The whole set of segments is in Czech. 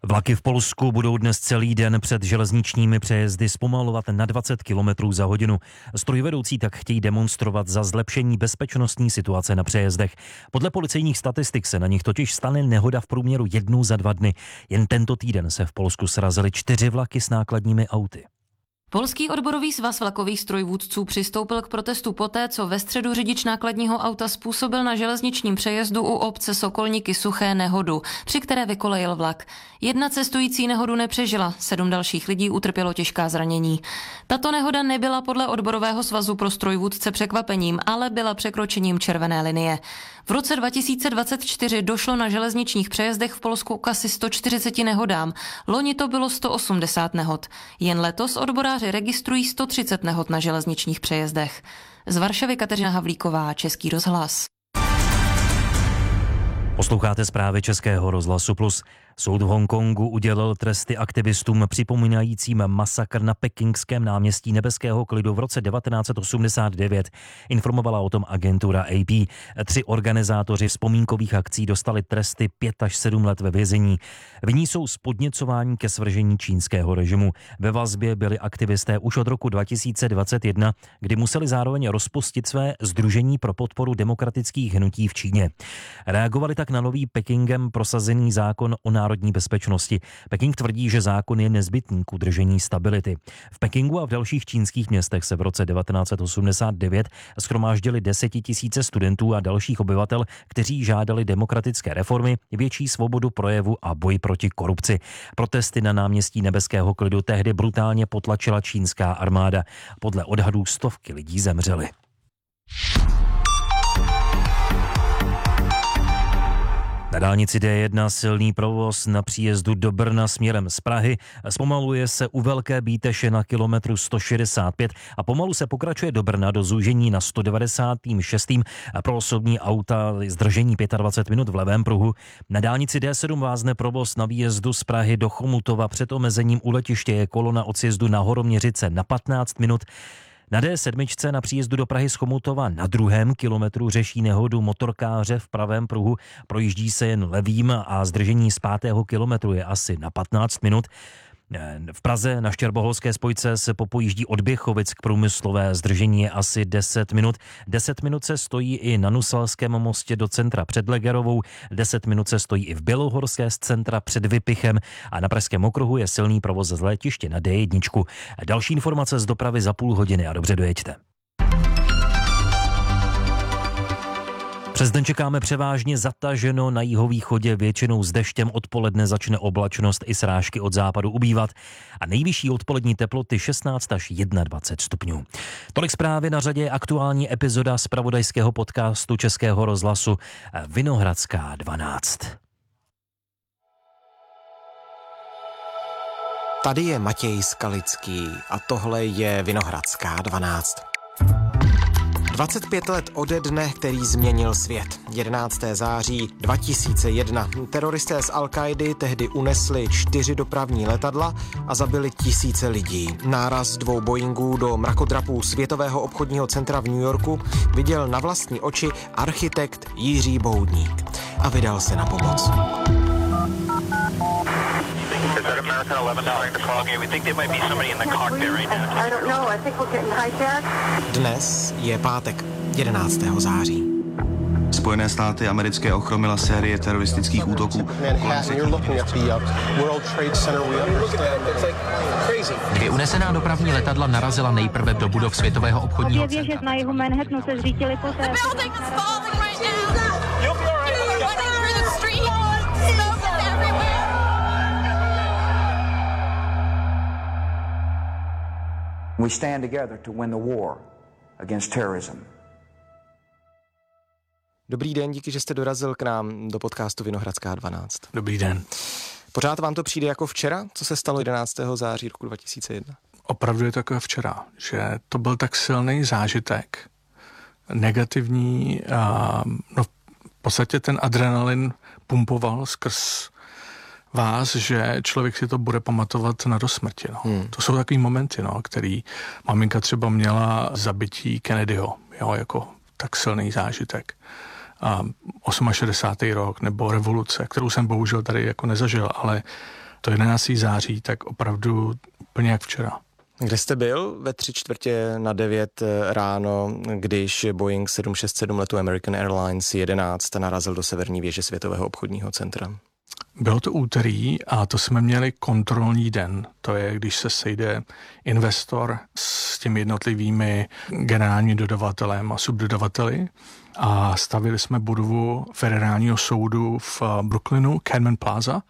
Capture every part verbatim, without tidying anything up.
Vlaky v Polsku budou dnes celý den před železničními přejezdy zpomalovat na dvacet kilometrů za hodinu. Strojvedoucí tak chtějí demonstrovat za zlepšení bezpečnostní situace na přejezdech. Podle policejních statistik se na nich totiž stane nehoda v průměru jednou za dva dny. Jen tento týden se v Polsku srazily čtyři vlaky s nákladními auty. Polský odborový svaz vlakových strojvůdců přistoupil k protestu poté, co ve středu řidič nákladního auta způsobil na železničním přejezdu u obce Sokolníky Suché nehodu, při které vykolejil vlak. Jedna cestující nehodu nepřežila, sedm dalších lidí utrpělo těžká zranění. Tato nehoda nebyla podle odborového svazu pro strojvůdce překvapením, ale byla překročením červené linie. V roce dva tisíce dvacet čtyři došlo na železničních přejezdech v Polsku k asi sto čtyřiceti nehodám. Loni to bylo sto osmdesát nehod. Jen letos odboráři registrují sto třicet nehod na železničních přejezdech. Z Varšavy Kateřina Havlíková, Český rozhlas. Posloucháte zprávy Českého rozhlasu Plus. Soud v Hongkongu udělil tresty aktivistům připomínajícím masakr na pekingském náměstí Nebeského klidu v roce devatenáct osmdesát devět. Informovala o tom agentura A P. Tři organizátoři vzpomínkových akcí dostali tresty pět až sedm let ve vězení. Viní jsou z podněcování ke svržení čínského režimu. Ve vazbě byli aktivisté už od roku dva tisíce dvacet jedna, kdy museli zároveň rozpustit své Sdružení pro podporu demokratických hnutí v Číně. Reagovali tak na nový Pekingem prosazený zákon o národní bezpečnosti. Peking tvrdí, že zákon je nezbytný k udržení stability. V Pekingu a v dalších čínských městech se v roce devatenáct osmdesát devět shromáždili desetitisíce studentů a dalších obyvatel, kteří žádali demokratické reformy, větší svobodu projevu a boj proti korupci. Protesty na náměstí Nebeského klidu tehdy brutálně potlačila čínská armáda. Podle odhadů stovky lidí zemřely. Na dálnici D jedna silný provoz na příjezdu do Brna směrem z Prahy. Zpomaluje se u Velké Bíteše na kilometru sto šedesát pět a pomalu se pokračuje do Brna do zúžení na sto devadesát šest. Pro osobní auta zdržení dvacet pět minut v levém pruhu. Na dálnici D sedm vázne provoz na výjezdu z Prahy do Chomutova. Před omezením u letiště je kolona od sjezdu na Horoměřice na patnáct minut. Na D sedm na příjezdu do Prahy z Chomutova na druhém kilometru řeší nehodu motorkáře v pravém pruhu. Projíždí se jen levým a zdržení z pátého kilometru je asi na patnáct minut. V Praze na Štěrboholské spojce se popojíždí od Běchovic k Průmyslové, zdržení je asi deset minut. deset minut se stojí i na Nuselském mostě do centra před Legerovou, deset minut se stojí i v Bělohorské z centra před Vypichem a na Pražském okruhu je silný provoz z letiště na D jedna. Další informace z dopravy za půl hodiny a dobře dojeďte. Přes den čekáme převážně zataženo, na jihovýchodě většinou s deštěm, odpoledne začne oblačnost i srážky od západu ubývat a nejvyšší odpolední teploty šestnáct až dvacet jedna stupňů. Tolik zprávy, na řadě aktuální epizoda zpravodajského podcastu Českého rozhlasu Vinohradská dvanáct. Tady je Matěj Skalický a tohle je Vinohradská dvanáct. dvacet pět let ode dne, který změnil svět. jedenáctého září dva tisíce jedna. Teroristé z Al-Kaidy tehdy unesli čtyři dopravní letadla a zabili tisíce lidí. Náraz dvou Boeingů do mrakodrapů Světového obchodního centra v New Yorku viděl na vlastní oči architekt Jiří Boudník a vydal se na pomoc. Dnes je pátek, jedenáctého září. Spojené státy americké ochromila série teroristických útoků. Dvě unesená dopravní letadla narazila nejprve do budov Světového obchodního centra. Obě věže na jihu Manhattanu se zřítily poté. We stand together to win the war against terrorism. Dobrý den, díky, že jste dorazil k nám do podcastu Vinohradská dvanáct. Dobrý den. Pořád vám to přijde jako včera, co se stalo jedenáctého září roku dva tisíce jedna? Opravdu je to jako včera, že to byl tak silný zážitek, negativní, a no v podstatě ten adrenalin pumpoval skrz vás, že člověk si to bude pamatovat na do smrti. No. Hmm. To jsou takový momenty, no, který maminka třeba měla zabití Kennedyho, jo, jako tak silný zážitek. A šedesátý osmý rok nebo revoluce, kterou jsem bohužel tady jako nezažil, ale to jedenáctého září, tak opravdu úplně jak včera. Kde jste byl ve tři čtvrtě na devět ráno, když Boeing sedm šest sedm letu American Airlines jedenáct narazil do severní věže Světového obchodního centra? Bylo to úterý a to jsme měli kontrolní den. To je, když se sejde investor s těmi jednotlivými generálními dodavatelem a subdodavateli a stavili jsme budovu federálního soudu v Brooklynu, Cadman Plaza,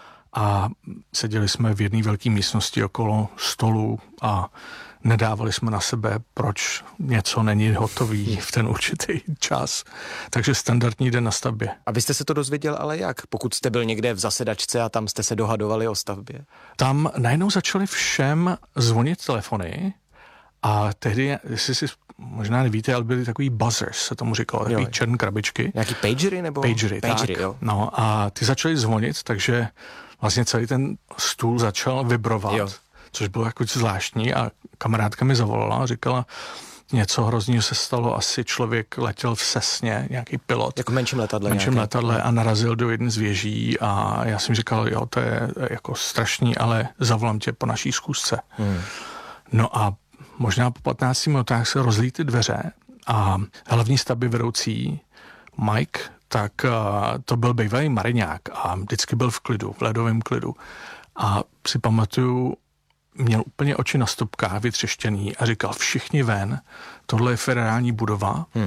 a seděli jsme v jedné velké místnosti okolo stolu a nedávali jsme na sebe, proč něco není hotový v ten určitý čas. Takže standardní den na stavbě. A vy jste se to dozvěděl ale jak? Pokud jste byl někde v zasedačce a tam jste se dohadovali o stavbě? Tam najednou začali všem zvonit telefony a tehdy, jestli si možná nevíte, ale byly takový buzzers, se tomu říkalo, takový černé krabičky. Nějaký pagery nebo? Pagery, pagery tak. Jo. No a ty začaly zvonit, takže vlastně celý ten stůl začal vibrovat, jo. Což bylo jako zvláštní a kamarádka mi zavolala a říkala, něco hrozného se stalo, asi člověk letěl v Cessně, nějaký pilot. Jako menším letadle. Menším nějaké. letadle a narazil do jedné z věží a já jsem říkal, jo, to je jako strašný, ale zavolám tě po naší schůzce. Hmm. No a možná po patnácti minutách se rozlí ty dveře a hlavní stavby vedoucí Mike, tak uh, to byl bývalý mariňák a vždycky byl v klidu, v ledovém klidu. A si pamatuju, měl úplně oči na stopkách vytřeštěný a říkal, všichni ven, tohle je federální budova. Hmm.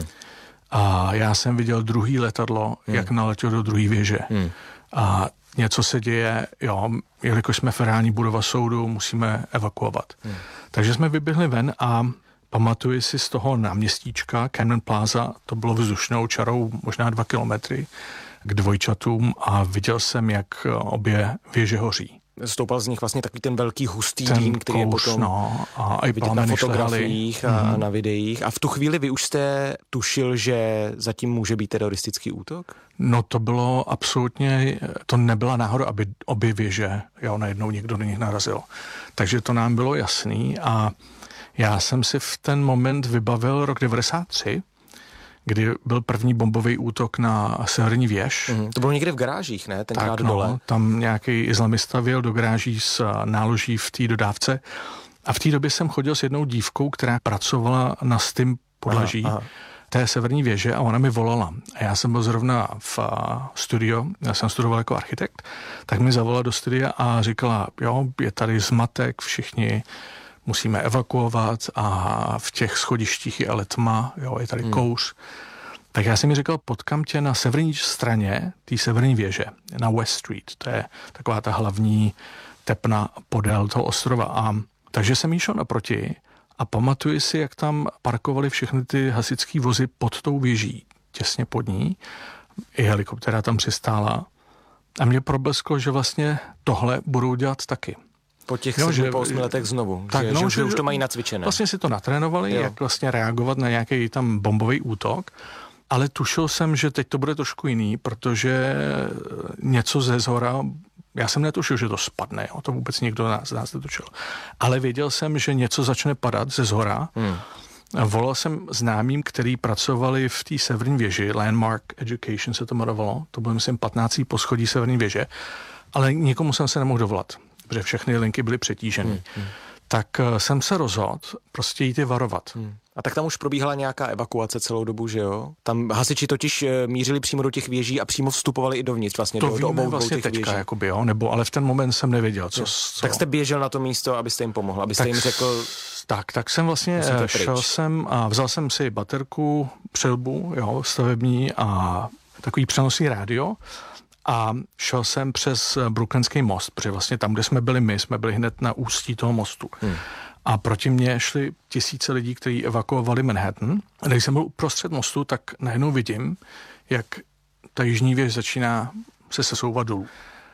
A já jsem viděl druhý letadlo, hmm. jak naletěl do druhé věže. Hmm. A něco se děje, jo, jelikož jsme federální budova soudu, musíme evakuovat. Hmm. Takže jsme vyběhli ven a pamatuji si z toho náměstíčka Cadman Plaza, to bylo vzdušnou čarou možná dva kilometry k dvojčatům a viděl jsem, jak obě věže hoří. Stoupal z nich vlastně takový ten velký hustý ten dým, který kouř, je potom no, a vidět na fotografiích a, mm. a na videích. A v tu chvíli vy už jste tušil, že zatím může být teroristický útok? No to bylo absolutně, to nebyla náhoda, aby obě věže, jo, najednou někdo do nich narazil. Takže to nám bylo jasný a já jsem si v ten moment vybavil rok devadesát tři, kdy byl první bombový útok na severní věž. Mm, to bylo někde v garážích, ne? Tenkrát tak, no, dole. Tam nějaký islamista vjel do garáží s náloží v té dodávce. A v té době jsem chodil s jednou dívkou, která pracovala na stym podlaží aha, aha. té severní věže a ona mi volala. A já jsem byl zrovna v studiu, já jsem studoval jako architekt, tak mi zavolala do studia a říkala, jo, je tady zmatek, všichni musíme evakuovat a v těch schodištích je ale tma, jo, je tady hmm. kouř. Tak já jsem mi říkal, potkám tě na severní straně té severní věže, na West Street, to je taková ta hlavní tepna podél toho ostrova. A takže jsem jí šel naproti a pamatuji si, jak tam parkovali všechny ty hasičský vozy pod tou věží, těsně pod ní. I helikoptéra tam přistála. A mě problesklo, že vlastně tohle budou dělat taky. Po těch no, sedmi, po osmi letech znovu, tak, že, no, že, že už to mají nacvičené. Vlastně si to natrénovali, jo. jak vlastně reagovat na nějaký tam bombový útok, ale tušil jsem, že teď to bude trošku jiný, protože něco ze zhora, já jsem netušil, že to spadne, jo, to vůbec nikdo z nás netušil, ale věděl jsem, že něco začne padat ze zhora. Hmm. Volal jsem známým, který pracovali v té severní věži, Landmark Education se to jmenovalo, to bylo myslím patnáctý poschodí severní věže, ale nikomu jsem se nemohl dovolat, protože všechny linky byly přetíženy. Hmm, hmm. Tak jsem se rozhodl prostě jít je varovat. Hmm. A tak tam už probíhala nějaká evakuace celou dobu, že jo? Tam hasiči totiž mířili přímo do těch věží a přímo vstupovali i dovnitř vlastně. To do, víme do obou vlastně těch teďka, věží. jakoby, jo, nebo, ale v ten moment jsem nevěděl, co, co... Tak jste běžel na to místo, abyste jim pomohl, abyste tak, jim řekl... Tak, tak jsem vlastně šel jsem a vzal jsem si baterku, přilbu, jo, stavební a takový přenosný rádio a šel jsem přes Brooklynský most, protože vlastně tam, kde jsme byli my, jsme byli hned na ústí toho mostu. Hmm. A proti mně šli tisíce lidí, kteří evakuovali Manhattan. A když jsem byl uprostřed mostu, tak najednou vidím, jak ta jižní věž začíná se sesouvat dolů.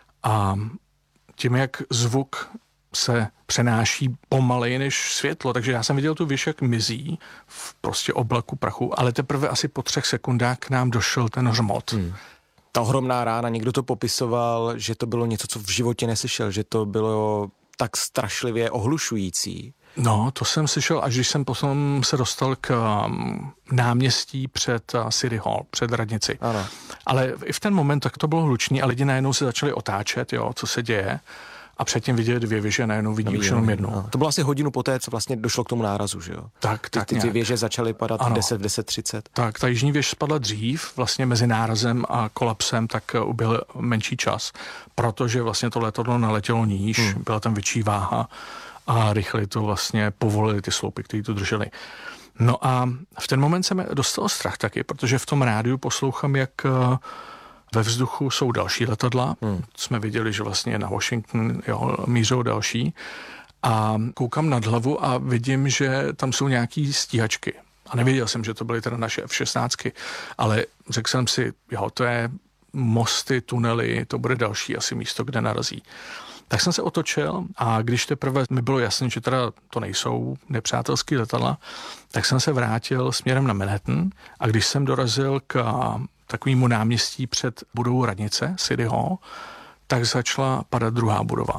A tím, jak zvuk se přenáší pomaleji než světlo, takže já jsem viděl tu věž, jak mizí v prostě oblaku prachu, ale teprve asi po třech sekundách k nám došel ten hřmot. Hmm. Ta ohromná rána, někdo to popisoval, že to bylo něco, co v životě neslyšel, že to bylo tak strašlivě ohlušující. No, to jsem slyšel, až když jsem potom se dostal k um, náměstí před uh, City Hall, před radnici. Ano. Ale i v ten moment tak to bylo hlučný a lidi najednou se začali otáčet, jo, co se děje. a předtím vidět dvě věže, najednou vidí už jenom jednu. No. To bylo asi hodinu poté, co vlastně došlo k tomu nárazu, že jo? Tak, tak ty, ty, ty věže začaly padat v deset, v deset třicet. Tak, ta jižní věž spadla dřív, vlastně mezi nárazem a kolapsem, tak uběhl menší čas, protože vlastně to letadlo naletělo níž, hmm. byla tam větší váha a rychle to vlastně povolili ty sloupy, které to drželi. No a v ten moment se mi dostal strach taky, protože v tom rádiu poslouchám, jak ve vzduchu jsou další letadla. Hmm. Jsme viděli, že vlastně na Washington jo, mířou další. A koukám nad hlavu a vidím, že tam jsou nějaký stíhačky. A nevěděl jsem, že to byly teda naše F šestnáct, ale řekl jsem si, jo, to je mosty, tunely, to bude další asi místo, kde narazí. Tak jsem se otočil a když teprve mi bylo jasné, že teda to nejsou nepřátelský letadla, tak jsem se vrátil směrem na Manhattan a když jsem dorazil k takovému náměstí před budovou radnice, City Hall, tak začala padat druhá budova.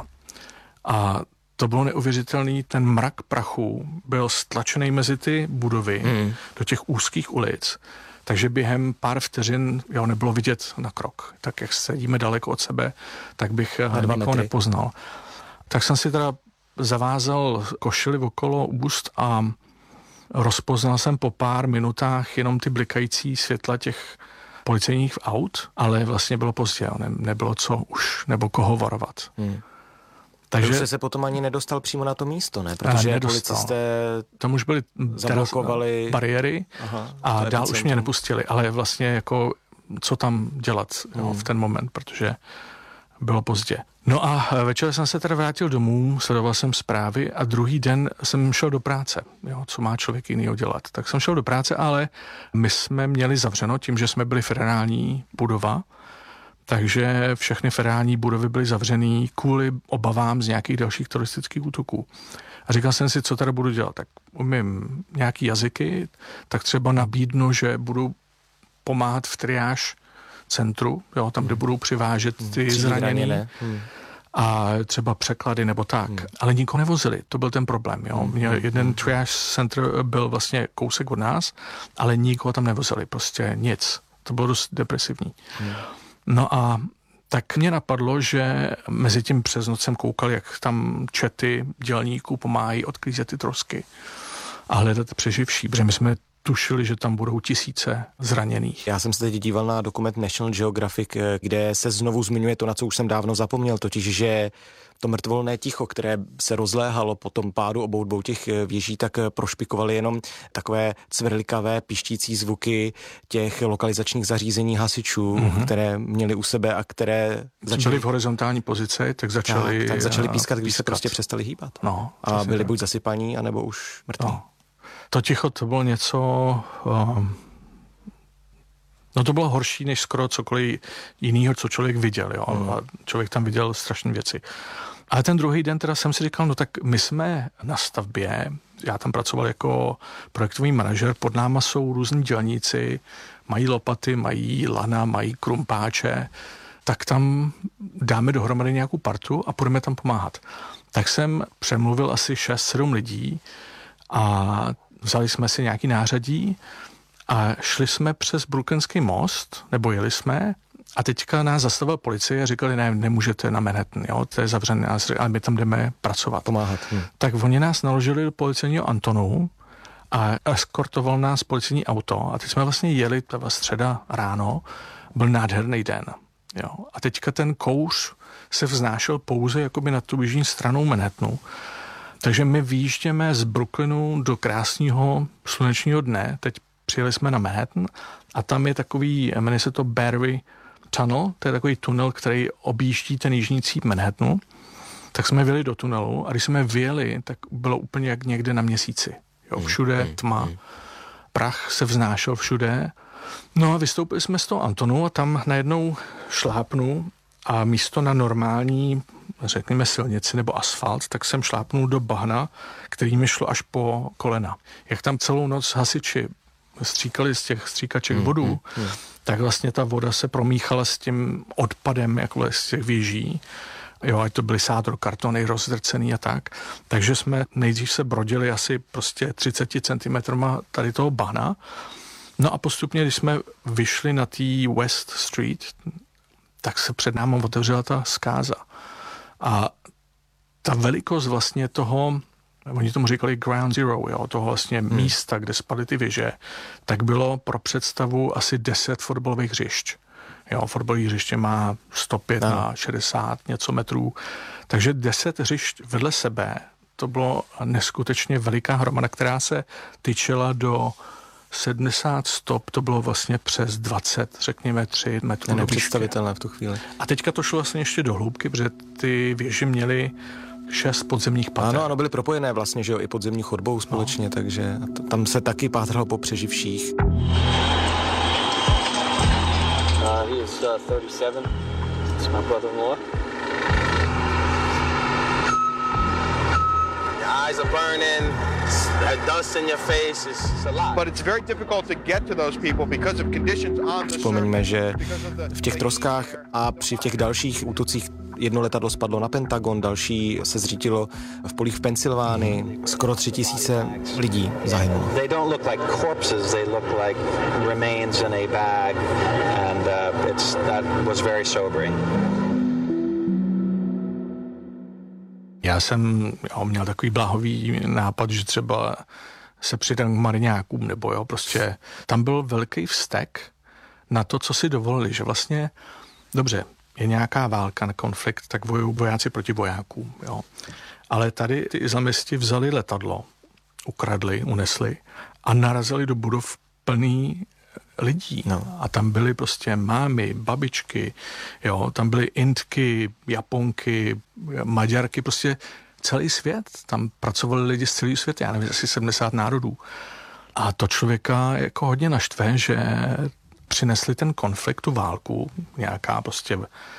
A to bylo neuvěřitelný, ten mrak prachu byl stlačený mezi ty budovy hmm. do těch úzkých ulic, takže během pár vteřin jo, nebylo vidět na krok. Tak jak sedíme daleko od sebe, tak bych nikoho nepoznal. Tak jsem si teda zavázal košili okolo úst a rozpoznal jsem po pár minutách jenom ty blikající světla těch policejních aut, ale vlastně bylo pozdě, ne, nebylo co už, nebo koho varovat. Hmm. Takže jste se potom ani nedostal přímo na to místo, ne? Protože policisté tam už byly zablokovali bariéry Aha, a dál už mě nepustili, ale vlastně jako co tam dělat hmm. jo, v ten moment, protože bylo pozdě. No a večer jsem se teda vrátil domů, sledoval jsem zprávy a druhý den jsem šel do práce. Jo, co má člověk jinýho dělat? Tak jsem šel do práce, ale my jsme měli zavřeno tím, že jsme byli federální budova, takže všechny federální budovy byly zavřený kvůli obavám z nějakých dalších teroristických útoků. A říkal jsem si, co teda budu dělat. Tak umím nějaký jazyky, tak třeba nabídnu, že budu pomáhat v triáž centru, jo, tam, kde budou přivážet ty zraněný hmm. a třeba překlady nebo tak. Hmm. Ale nikoho nevozili, to byl ten problém. Jo. Měl jeden triáž center byl vlastně kousek od nás, ale nikoho tam nevozili, prostě nic. To bylo dost depresivní. Hmm. No a tak mě napadlo, že mezi tím přes noc jsem koukal, jak tam čety dělníků pomáhají odklízet ty trosky a hledat přeživší, protože my jsme tušili, že tam budou tisíce zraněných. Já jsem se teď díval na dokument National Geographic, kde se znovu zmiňuje to, na co už jsem dávno zapomněl, totiž, že to mrtvolné ticho, které se rozléhalo po tom pádu obou dvou těch věží, tak prošpikovaly jenom takové cvrlikavé, pištící zvuky těch lokalizačních zařízení hasičů, mm-hmm. které měli u sebe a které začaly byli v horizontální pozici, tak začaly tak, tak začaly pískat, když pískat. se prostě přestali hýbat. No, a byli buď zasypaní, anebo už mrtví. No. To ticho, to bylo něco... Um, no to bylo horší, než skoro cokoliv jiného, co člověk viděl. Jo? Mm. A člověk tam viděl strašné věci. Ale ten druhý den teda jsem si říkal, no tak my jsme na stavbě, já tam pracoval jako projektový manažer, pod náma jsou různí dělníci, mají lopaty, mají lana, mají krumpáče, tak tam dáme dohromady nějakou partu a půjdeme tam pomáhat. Tak jsem přemluvil asi šest sedm lidí a vzali jsme si nějaký nářadí a šli jsme přes Brooklynský most, nebo jeli jsme, a teďka nás zastavila policie a říkali, ne, nemůžete na Manhattan, jo, to je zavřené, ale my tam jdeme pracovat. Pomáhat. Hm. Tak oni nás naložili do policejního Antonu a eskortoval nás policejní auto a teď jsme vlastně jeli, ta středa ráno, byl nádherný den. Jo. A teďka ten kouř se vznášel pouze jakoby na tu jižní stranou Manhattanu. Takže my výjížděme z Brooklynu do krásného slunečního dne, teď přijeli jsme na Manhattan a tam je takový, jmenuje se to Battery Tunnel, to je takový tunel, který objíždí ten jižní cíp Manhattanu. Tak jsme vyjeli do tunelu a když jsme vyjeli, tak bylo úplně jak někde na měsíci. Jo, všude tma, prach se vznášel všude. No a vystoupili jsme z toho Antonu a tam najednou šlápnu a místo na normální, řekněme, silnici nebo asfalt, tak jsem šlápnul do bahna, který mi šlo až po kolena. Jak tam celou noc hasiči stříkali z těch stříkaček hmm, vodu, hmm, hmm. tak vlastně ta voda se promíchala s tím odpadem jako z těch věží. Jo, ať to byly sádro, kartony rozdrcený a tak. Takže jsme nejdřív se brodili asi prostě třicet centimetrů tady toho bahna. No a postupně, když jsme vyšli na té West Street, tak se před námi otevřela ta zkáza. A ta velikost vlastně toho, oni tomu říkali ground zero, jo, toho vlastně hmm. místa, kde spadly ty věže, tak bylo pro představu asi deset fotbalových hřišť. Jo, fotbalové hřiště má sto pět no. na šedesát něco metrů, takže deset hřišť vedle sebe, to bylo neskutečně veliká hromada, která se tyčela do sedmdesát stop, to bylo vlastně přes dvacet, řekněme tři metrů. Nepředstavitelné v tu chvíli. A teďka to šlo vlastně ještě do hloubky, protože ty věže měly šest podzemních pater. Ano, ano, byly propojené vlastně, že jo, i podzemní chodbou společně, no. takže t- tam se taky pátralo po přeživších. Uh, he is uh, thirty-seven. It's my brother-in-law. Your eyes are burning. Dust in your face is a lot. But it's very difficult to get to those people because of conditions on the. Vzpomeňme, že v těch troskách a při těch dalších útocích jedno letadlo spadlo na Pentagon, další se zřítilo v polích v Pensylvánii. Skoro tři tisíce lidí zahynulo. They don't look like corpses, they look like remains in a bag, and uh, it's that was very sobering. Já jsem jo, měl takový bláhový nápad, že třeba se přidám k mariňákům, nebo jo, prostě tam byl velký vztek na to, co si dovolili, že vlastně, dobře, je nějaká válka na konflikt, tak vojují vojáci proti vojákům, jo. Ale tady ty islamisti vzali letadlo, ukradli, unesli a narazili do budov plný lidí. No. A tam byly prostě mámy, babičky, jo, tam byly Indky, Japonky, Maďarky, prostě celý svět. Tam pracovali lidi z celého světa, já nevím, asi sedmdesát národů. A to člověka jako hodně naštve, že přinesli ten konflikt, tu válku, nějaká prostě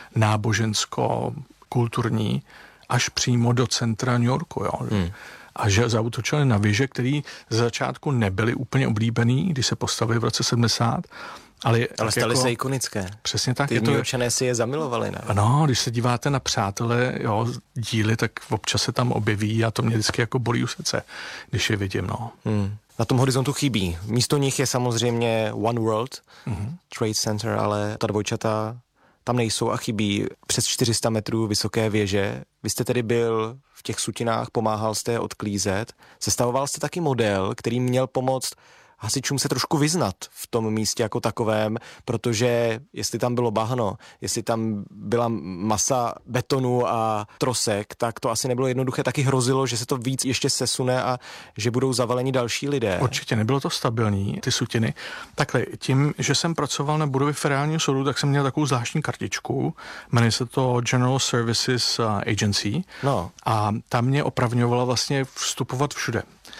nábožensko-kulturní, až přímo do centra New Yorku, jo. Hmm. A že zaútočili na věže, které z začátku nebyly úplně oblíbený, když se postavili v roce sedmdesát, ale, ale staly jako, se ikonické. Přesně tak. Ty Newyorčané si je zamilovali, ne? No, když se díváte na Přátelé, jo, díly, tak občas se tam objeví a to mě vždycky jako bolí u srdce, když je vidím, no. Hmm. Na tom horizontu chybí. Místo nich je samozřejmě One World mm-hmm. Trade Center, ale ta dvojčata tam nejsou a chybí přes čtyři sta metrů vysoké věže. Vy jste tedy byl v těch sutinách, pomáhal jste je odklízet. Sestavoval jste taky model, který měl pomoct hasičům se trošku vyznat v tom místě jako takovém, protože jestli tam bylo bahno, jestli tam byla masa betonu a trosek, tak to asi nebylo jednoduché. Taky hrozilo, že se to víc ještě sesune a že budou zavaleni další lidé. Určitě nebylo to stabilní, ty sutiny. Takhle, tím, že jsem pracoval na budově federálního soudu, tak jsem měl takovou zvláštní kartičku, jmenuje se to General Services Agency, no. A ta mě opravňovala vlastně vstupovat všude.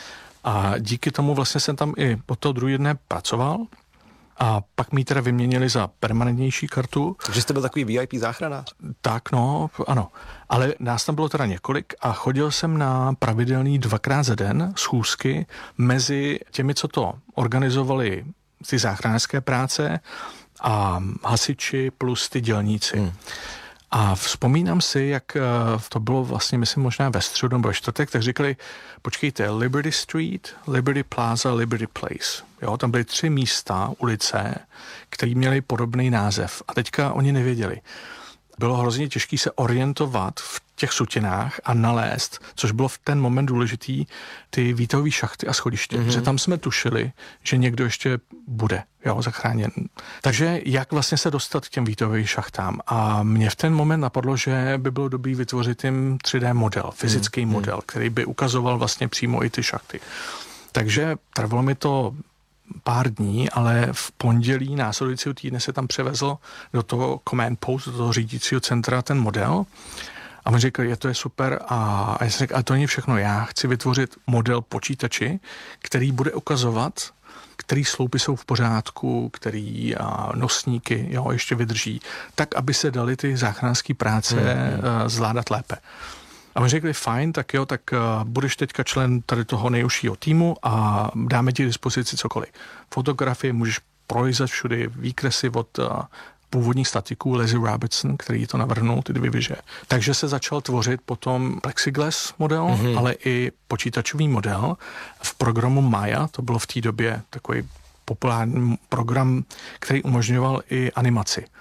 A díky tomu vlastně jsem tam i po toho druhý dne pracoval a pak mi teda vyměnili za permanentnější kartu. Takže jste byl takový V I P záchranář? Tak, no, ano. Ale nás tam bylo teda několik a chodil jsem na pravidelný dvakrát za den schůzky mezi těmi, co to organizovali ty záchranářské práce a hasiči plus ty dělníci. Hmm. A vzpomínám si, jak to bylo vlastně, myslím, možná ve středu nebo ve čtvrtek, tak říkali, počkejte, Liberty Street, Liberty Plaza, Liberty Place. Jo, tam byly tři místa, ulice, které měly podobný název. A teďka oni nevěděli. Bylo hrozně těžké se orientovat v těch sutinách a nalézt, což bylo v ten moment důležitý, ty výtahové šachty a schodiště. Mm-hmm. Že tam jsme tušili, že někdo ještě bude, jo, zachráněn. Takže jak vlastně se dostat k těm výtahovým šachtám? A mě v ten moment napadlo, že by bylo dobré vytvořit jim tři dé model, fyzický mm-hmm. model, který by ukazoval vlastně přímo i ty šachty. Takže trvalo mi to pár dní, ale v pondělí následujícího týdne se tam převezl do toho command post, do toho řídícího centra ten model. A on řekl, je to je super a já jsem řekl, ale to není všechno, já chci vytvořit model počítači, který bude ukazovat, který sloupy jsou v pořádku, který a, nosníky jo, ještě vydrží, tak, aby se dali ty záchranské práce mm-hmm. zvládat lépe. A my řekli, fajn, tak jo, tak uh, budeš teďka člen tady toho nejužšího týmu a dáme ti k dispozici cokoliv. Fotografie můžeš projít všude, výkresy od uh, původních statiků Leslie Robertson, který to navrhnul, ty dvě věže. Takže se začal tvořit potom plexiglass model, mm-hmm. ale i počítačový model v programu Maya, to bylo v té době takový populární program, který umožňoval i animaci.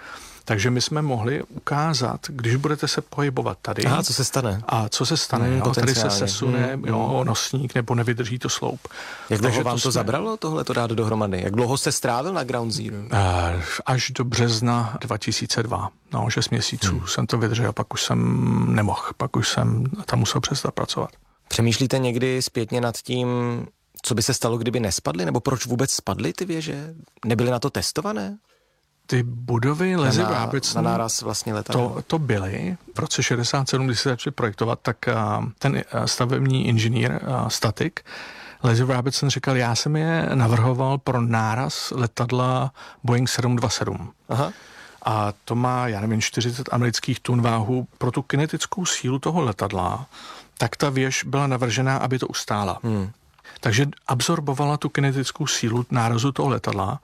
Takže my jsme mohli ukázat, když budete se pohybovat tady. Aha, co se stane? A co se stane? Hmm, jo, tady se sesune hmm, jo, nosník nebo nevydrží to sloup. Jak dlouho vám to, to jsme... zabralo tohle to dát dohromady? Jak dlouho jste strávil na Ground Zero? Až do března dva tisíce dva. No, šest měsíců hmm. jsem to vydržel, pak už jsem nemohl, pak už jsem tam musel přestat pracovat. Přemýšlíte někdy zpětně nad tím, co by se stalo, kdyby nespadly? Nebo proč vůbec spadly ty věže? Nebyly na to testované? Ty budovy Leslie na, Robertson, na náraz vlastně letadla. To, to byly. V roce šedesát sedm, když se začali projektovat, tak uh, ten uh, stavební inženýr, uh, statik, Leslie Robertson říkal, já jsem je navrhoval pro náraz letadla Boeing sedm dvacet sedm. Aha. A to má, já nevím, čtyřicet amerických tun váhu. Pro tu kinetickou sílu toho letadla, tak ta věž byla navržená, aby to ustála. Hmm. Takže absorbovala tu kinetickou sílu nárazu toho letadla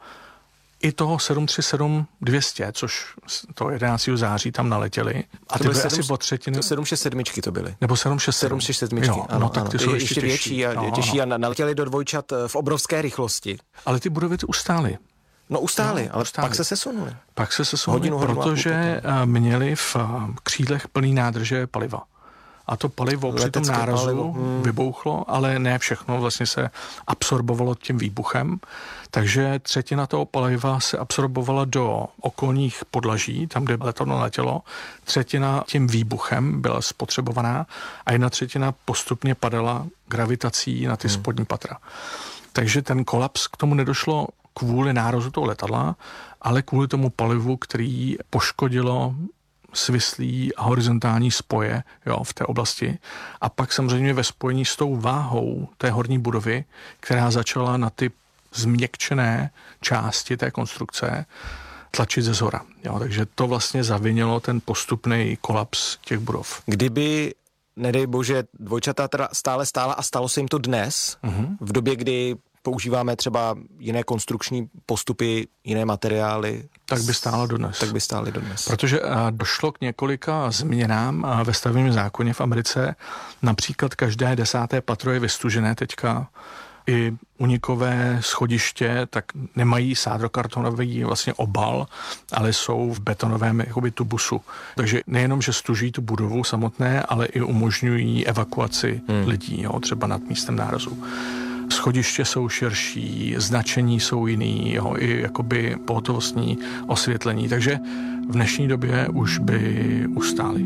i toho sedm tři sedm dvě stě, což to jedenáctého září tam naletěli. A ty byly asi po třetiny. To sedm šest sedm to byly. Nebo sedm šest sedm. sedm šest sedm, ano, no, tak ty ano. jsou ještě, ještě těžší. větší a, no, těžší no. a naletěli do dvojčat v obrovské rychlosti. Ale ty budovy ty ustály. No ustály, no, ale ustály. pak se sesunuli. Pak se sesunuli, hodinu, hodinu protože měli v křídlech plný nádrže paliva. A to palivo při tom nárazu palivo. Hmm. vybouchlo, ale ne všechno vlastně se absorbovalo tím výbuchem. Takže třetina toho paliva se absorbovala do okolních podlaží, tam, kde letadlo letělo. Třetina tím výbuchem byla spotřebovaná a jedna třetina postupně padala gravitací na ty hmm. spodní patra. Takže ten kolaps k tomu nedošlo kvůli nárazu toho letadla, ale kvůli tomu palivu, který poškodilo svislý a horizontální spoje, jo, v té oblasti. A pak samozřejmě ve spojení s tou váhou té horní budovy, která začala na ty změkčené části té konstrukce tlačit ze zhora. Jo, takže to vlastně zavinilo ten postupný kolaps těch budov. Kdyby, nedej bože, dvojčata teda stále stála a stalo se jim to dnes, uh-huh. v době, kdy používáme třeba jiné konstrukční postupy, jiné materiály. Tak by stálo dodnes. Tak by stály dodnes. Protože došlo k několika změnám ve stavebním zákoně v Americe. Například každé desáté patro je vystužené teďka. I unikové schodiště tak nemají sádrokartonový vlastně obal, ale jsou v betonovém jakoby tubusu. Takže nejenom, že stuží tu budovu samotné, ale i umožňují evakuaci hmm. lidí, jo, třeba nad místem nárazu. Schodiště jsou širší, značení jsou jiný, jo, i jakoby pohotovostní osvětlení, takže v dnešní době už by ustály.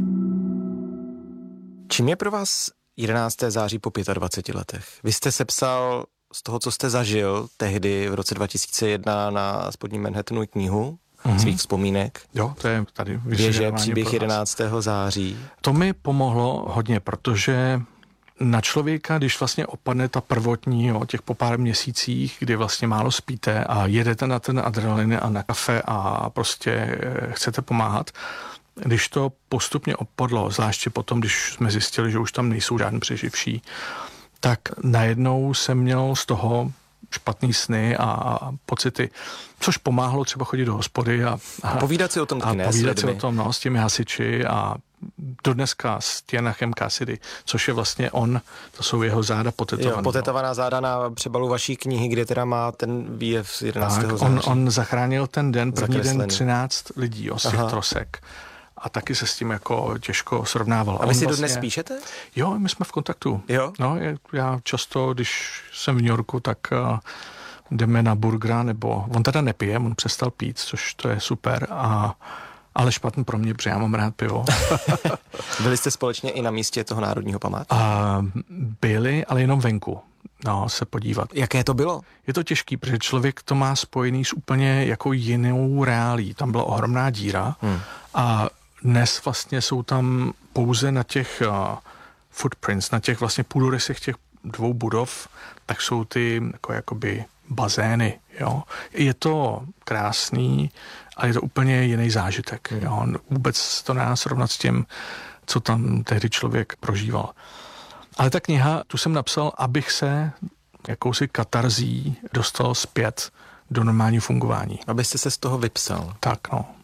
Čím je pro vás jedenáctého září po dvaceti pěti letech? Vy jste sepsal z toho, co jste zažil tehdy v roce dva tisíce jedna na spodním Manhattanu knihu mm-hmm. svých vzpomínek. Jo, to je tady Věže, příběh jedenáctého září. To mi pomohlo hodně, protože na člověka, když vlastně opadne ta prvotní, jo, těch po pár měsících, kdy vlastně málo spíte a jedete na ten adrenalin a na kafe a prostě chcete pomáhat, když to postupně opadlo, zvláště potom, když jsme zjistili, že už tam nejsou žádný přeživší, tak najednou jsem měl z toho špatný sny a pocity, což pomáhalo třeba chodit do hospody a, a povídat si o tom taky, a povídat si o tom, no, s těmi hasiči a do dneska s Tianachem Cassidy, což je vlastně on, to jsou jeho záda potetované. Jo, potetovaná záda na přebalu vaší knihy, kde teda má ten výjev z jedenáctého září. On, on zachránil ten den, první den třináct lidí, jo, z těch trosek. A taky se s tím jako těžko srovnával. A vy si vlastně dodnes píšete? Jo, my jsme v kontaktu. Jo? No, já často, když jsem v New Yorku, tak uh, jdeme na burgera, nebo on teda nepije, on přestal pít, což to je super, a ale špatný pro mě, protože já mám rád pivo. Byli jste společně i na místě toho národního památku? Uh, byli, ale jenom venku. No, se podívat. Jaké to bylo? Je to těžký, protože člověk to má spojený s úplně jako jinou reálí. Tam byla ohromná díra hmm. a dnes vlastně jsou tam pouze na těch uh, footprints, na těch vlastně půdorysech těch dvou budov, tak jsou ty jako jakoby bazény, jo. Je to krásný, ale je to úplně jiný zážitek, hmm. jo. Vůbec to nedá srovnat s tím, co tam tehdy člověk prožíval. Ale ta kniha, tu jsem napsal, abych se jakousi katarzí dostal zpět do normálního fungování. Abyste se z toho vypsal. Tak, no.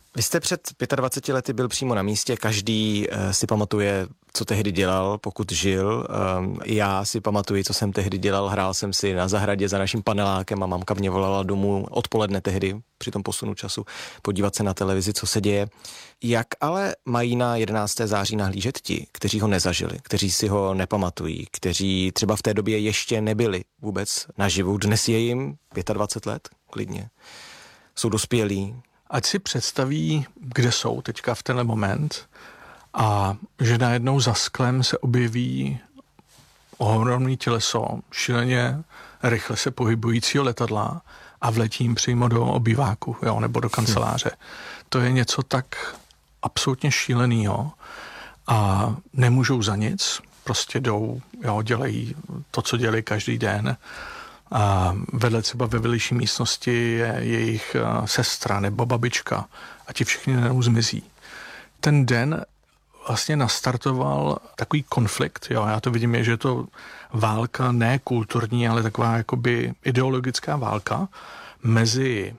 Vy jste před dvaceti pěti lety byl přímo na místě, každý si pamatuje, co tehdy dělal, pokud žil. Já si pamatuju, co jsem tehdy dělal, hrál jsem si na zahradě za naším panelákem a mamka mě volala domů odpoledne tehdy, při tom posunu času, podívat se na televizi, co se děje. Jak ale mají na jedenáctého září nahlížet ti, kteří ho nezažili, kteří si ho nepamatují, kteří třeba v té době ještě nebyli vůbec naživu? Dnes je jim dvacet pět let, klidně. Jsou dospělí. Ať si představí, kde jsou teďka v tenhle moment a že najednou za sklem se objeví ohromný těleso, šíleně rychle se pohybujícího letadla a vletí jim přímo do obýváku, jo, nebo do kanceláře. Hmm. To je něco tak absolutně šílenýho a nemůžou za nic, prostě jdou, jo, dělají to, co dělají každý den. A vedle třeba ve vedlejší místnosti je jejich sestra nebo babička a ti všichni najednou zmizí. Ten den vlastně nastartoval takový konflikt, jo, já to vidím, je, že je to válka ne kulturní, ale taková jakoby ideologická válka mezi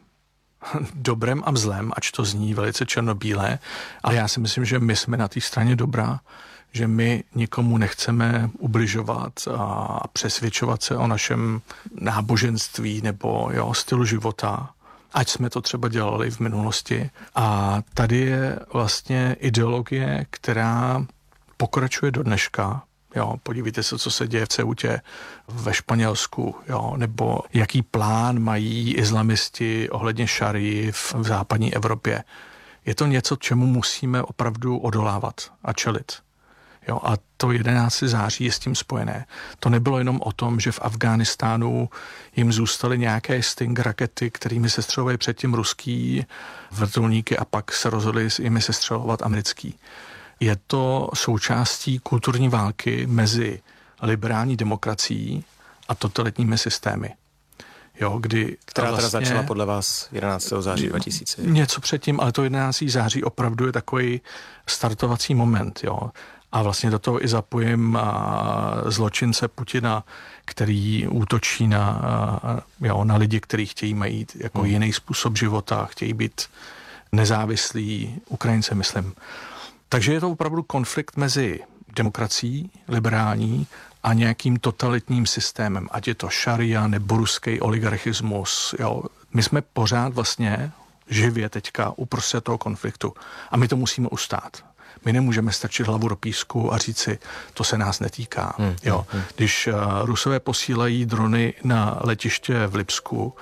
dobrem a zlem, ač to zní velice černobílé, ale já si myslím, že my jsme na té straně dobra, že my nikomu nechceme ubližovat a přesvědčovat se o našem náboženství nebo jo, stylu života, ať jsme to třeba dělali v minulosti. A tady je vlastně ideologie, která pokračuje do dneška. Jo, podívejte se, co se děje v Ceutě ve Španělsku, jo, nebo jaký plán mají islamisti ohledně šarii v, v západní Evropě. Je to něco, čemu musíme opravdu odolávat a čelit. Jo, a to jedenáctého září je s tím spojené. To nebylo jenom o tom, že v Afghánistánu jim zůstaly nějaké Sting rakety, kterými se střelovaly předtím ruský vrtulníky a pak se rozhodli jimi se střelovat americký. Je to součástí kulturní války mezi liberální demokracií a totalitními systémy. Jo, kdy Která vlastně, teda začala podle vás jedenáctého září dva tisíce? Něco předtím, ale to jedenáctého září opravdu je takový startovací moment, jo. A vlastně do toho i zapojím zločince Putina, který útočí na, jo, na lidi, kteří chtějí mít jako hmm. jiný způsob života, chtějí být nezávislí, Ukrajince, myslím. Takže je to opravdu konflikt mezi demokracií, liberální, a nějakým totalitním systémem, ať je to šaria nebo ruský oligarchismus. Jo. My jsme pořád vlastně živě teďka uprostřed toho konfliktu a my to musíme ustát. My nemůžeme strčit hlavu do písku a říct si, to se nás netýká. Hmm, jo. Hmm. Když uh, Rusové posílají drony na letiště v Lipsku,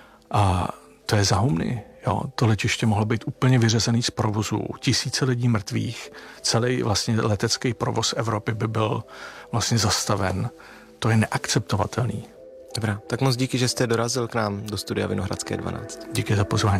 a to je za humny. Jo. To letiště mohlo být úplně vyřezený z provozu, tisíce lidí mrtvých, celý vlastně letecký provoz Evropy by byl vlastně zastaven. To je neakceptovatelný. Dobrá, tak moc díky, že jste dorazil k nám do studia Vinohradské dvanáct. Díky za pozvání.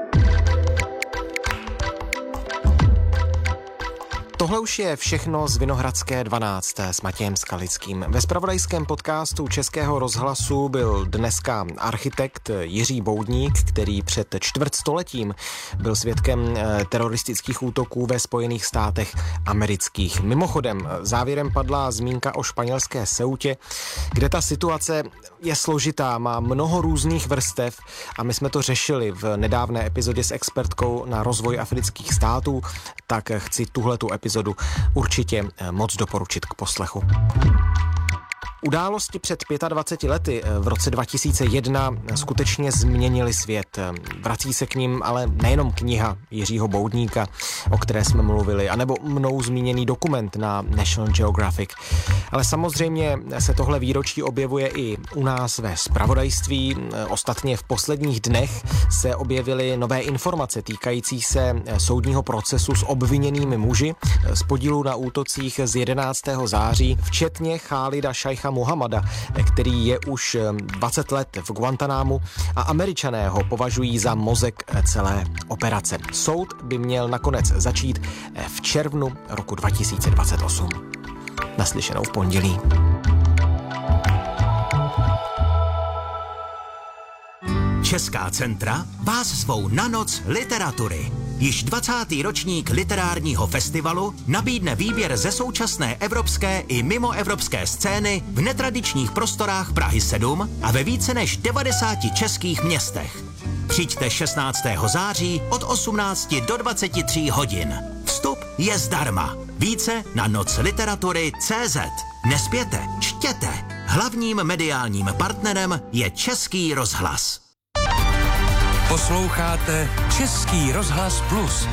Tohle už je všechno z Vinohradské dvanáct s Matějem Skalickým. Ve zpravodajském podcastu Českého rozhlasu byl dneska architekt Jiří Boudník, který před čtvrtstoletím byl svědkem teroristických útoků ve Spojených státech amerických. Mimochodem, závěrem padla zmínka o španělské Ceutě, kde ta situace je složitá, má mnoho různých vrstev a my jsme to řešili v nedávné epizodě s expertkou na rozvoj afrických států, tak chci tuhletu epizodu určitě moc doporučit k poslechu. Události před dvaceti pěti lety v roce dva tisíce jedna skutečně změnily svět. Vrací se k ním ale nejenom kniha Jiřího Boudníka, o které jsme mluvili, anebo mnou zmíněný dokument na National Geographic. Ale samozřejmě se tohle výročí objevuje i u nás ve zpravodajství. Ostatně v posledních dnech se objevily nové informace týkající se soudního procesu s obviněnými muži z podílu na útocích z jedenáctého září, včetně Chálida Šajcha Mohamada, který je už dvacet let v Guantanámu a Američané ho považují za mozek celé operace. Soud by měl nakonec začít v červnu roku dva tisíce dvacet osm. Naslyšenou v pondělí. Česká centra vás zvou na noc literatury. Již dvacátý ročník literárního festivalu nabídne výběr ze současné evropské i mimoevropské scény v netradičních prostorách Prahy sedm a ve více než devadesáti českých městech. Přijďte šestnáctého září od osmnácti do dvaceti tří hodin. Vstup je zdarma. Více na noc literatury tečka cé zet. Nespěte, čtěte. Hlavním mediálním partnerem je Český rozhlas. Posloucháte Český rozhlas Plus.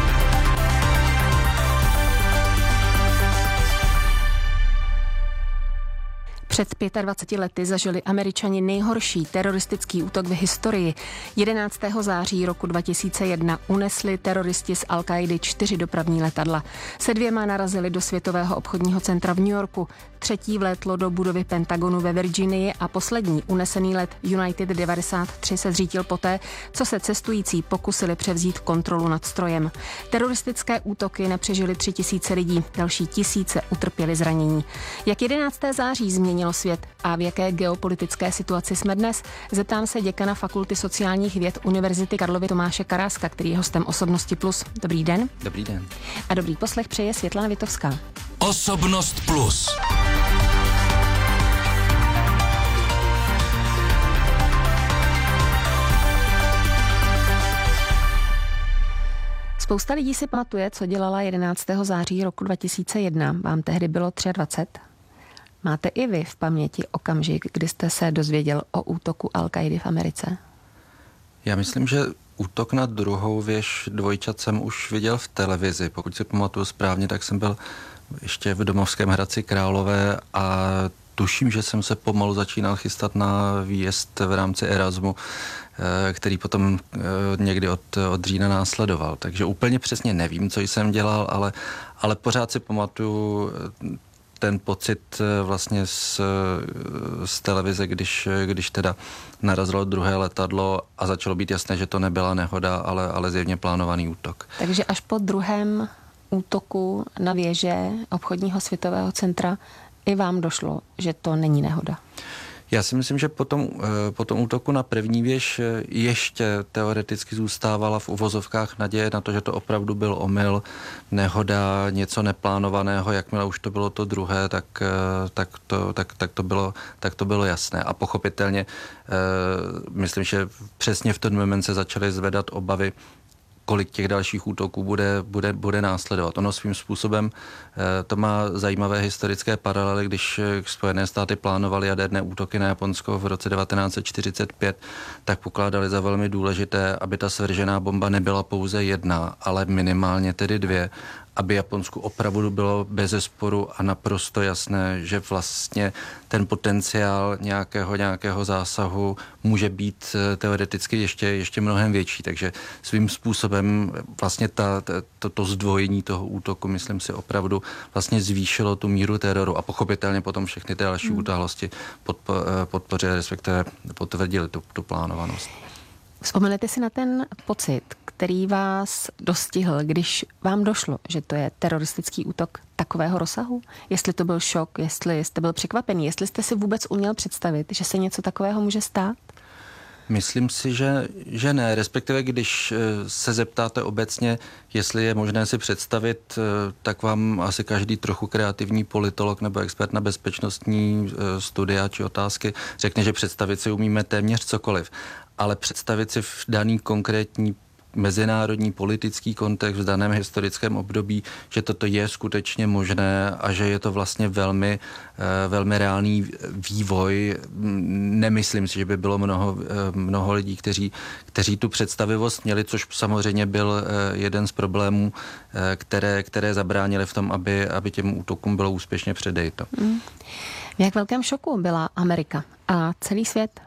Před dvaceti pěti lety zažili Američani nejhorší teroristický útok v historii. jedenáctého září roku dva tisíce jedna unesli teroristi z Al-Kaidy čtyři dopravní letadla. Se dvěma narazili do Světového obchodního centra v New Yorku, třetí vlétlo do budovy Pentagonu ve Virginii a poslední unesený let United devadesát tři se zřítil poté, co se cestující pokusili převzít kontrolu nad strojem. Teroristické útoky nepřežili tři tisíce lidí, další tisíce utrpěli zranění. Jak jedenáctého září změnilo svět a v jaké geopolitické situaci jsme dnes, zeptám se děkana Fakulty sociálních věd Univerzity Karlovy Tomáše Karáska, který je hostem Osobnosti Plus. Dobrý den. Dobrý den. A dobrý poslech přeje Světlana Vitovská. Osobnost Plus. Spousta lidí si pamatuje, co dělala jedenáctého září roku dva tisíce jedna. Vám tehdy bylo dvacet tři. Máte i vy v paměti okamžik, kdy jste se dozvěděl o útoku Al-Kaidy v Americe? Já myslím, že útok na druhou věž dvojčat jsem už viděl v televizi. Pokud si pamatuju správně, tak jsem byl ještě v domovském Hradci Králové a tuším, že jsem se pomalu začínal chystat na výjezd v rámci Erasmu, který potom někdy od, od října následoval. Takže úplně přesně nevím, co jsem dělal, ale, ale pořád si pamatuju ten pocit vlastně z, z televize, když, když teda narazilo druhé letadlo a začalo být jasné, že to nebyla nehoda, ale, ale zjevně plánovaný útok. Takže až po druhém útoku na věže obchodního Světového centra i vám došlo, že to není nehoda? Já si myslím, že po tom, po tom útoku na první věž ještě teoreticky zůstávala v uvozovkách naděje na to, že to opravdu byl omyl, nehoda, něco neplánovaného. Jakmile už to bylo to druhé, tak, tak, to, tak, tak, to, bylo, tak to bylo jasné. A pochopitelně myslím, že přesně v ten moment se začaly zvedat obavy, kolik těch dalších útoků bude, bude, bude následovat. Ono svým způsobem to má zajímavé historické paralely, když Spojené státy plánovaly jaderné útoky na Japonsko v roce devatenáct set čtyřicet pět, tak pokládali za velmi důležité, aby ta svržená bomba nebyla pouze jedna, ale minimálně tedy dvě, aby Japonsku opravdu bylo bezesporu a naprosto jasné, že vlastně ten potenciál nějakého, nějakého zásahu může být teoreticky ještě, ještě mnohem větší. Takže svým způsobem vlastně ta, to, to zdvojení toho útoku, myslím si, opravdu vlastně zvýšilo tu míru teroru a pochopitelně potom všechny ty další hmm. události podpo, podpořily, respektive potvrdili tu, tu plánovanost. Vzpomenete si na ten pocit, který vás dostihl, když vám došlo, že to je teroristický útok takového rozsahu? Jestli to byl šok, jestli jste byl překvapený, jestli jste si vůbec uměl představit, že se něco takového může stát? Myslím si, že, že ne. Respektive, když se zeptáte obecně, jestli je možné si představit, tak vám asi každý trochu kreativní politolog nebo expert na bezpečnostní studia či otázky řekne, že představit si umíme téměř cokoliv. Ale představit si v daný konkrétní mezinárodní politický kontext v daném historickém období, že toto je skutečně možné a že je to vlastně velmi, velmi reálný vývoj. Nemyslím si, že by bylo mnoho, mnoho lidí, kteří, kteří tu představivost měli, což samozřejmě byl jeden z problémů, které, které zabránily v tom, aby, aby těm útokům bylo úspěšně předejto. Mm. V jak velkém šoku byla Amerika a celý svět?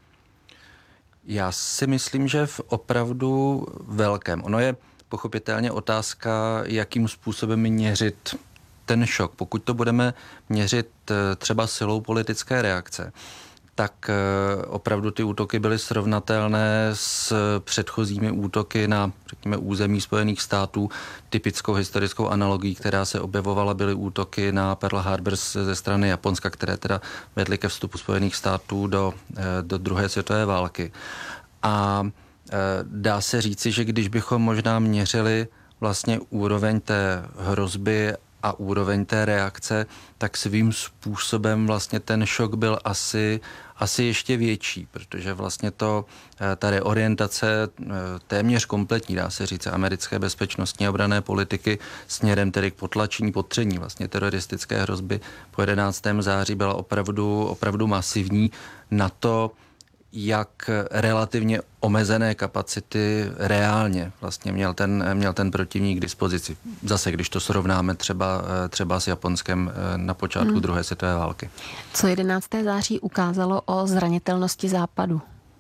Já si myslím, že v opravdu velkém. Ono je pochopitelně otázka, jakým způsobem měřit ten šok. Pokud to budeme měřit třeba silou politické reakce, tak opravdu ty útoky byly srovnatelné s předchozími útoky na, řekněme, území Spojených států. Typickou historickou analogií, která se objevovala, byly útoky na Pearl Harbor ze strany Japonska, které teda vedly ke vstupu Spojených států do, do druhé světové války. A dá se říci, že když bychom možná měřili vlastně úroveň té hrozby a úroveň té reakce, tak svým způsobem vlastně ten šok byl asi, asi ještě větší, protože vlastně to, ta reorientace téměř kompletní, dá se říct, americké bezpečnostní a obranné politiky směrem tedy k potlačení, potření vlastně teroristické hrozby po jedenáctého září byla opravdu, opravdu masivní. Na to, jak relativně omezené kapacity reálně vlastně měl ten, měl ten protivník k dispozici. Zase, když to srovnáme třeba, třeba s Japonskem na počátku hmm. druhé světové války. Co jedenáctého září ukázalo o zranitelnosti Západu?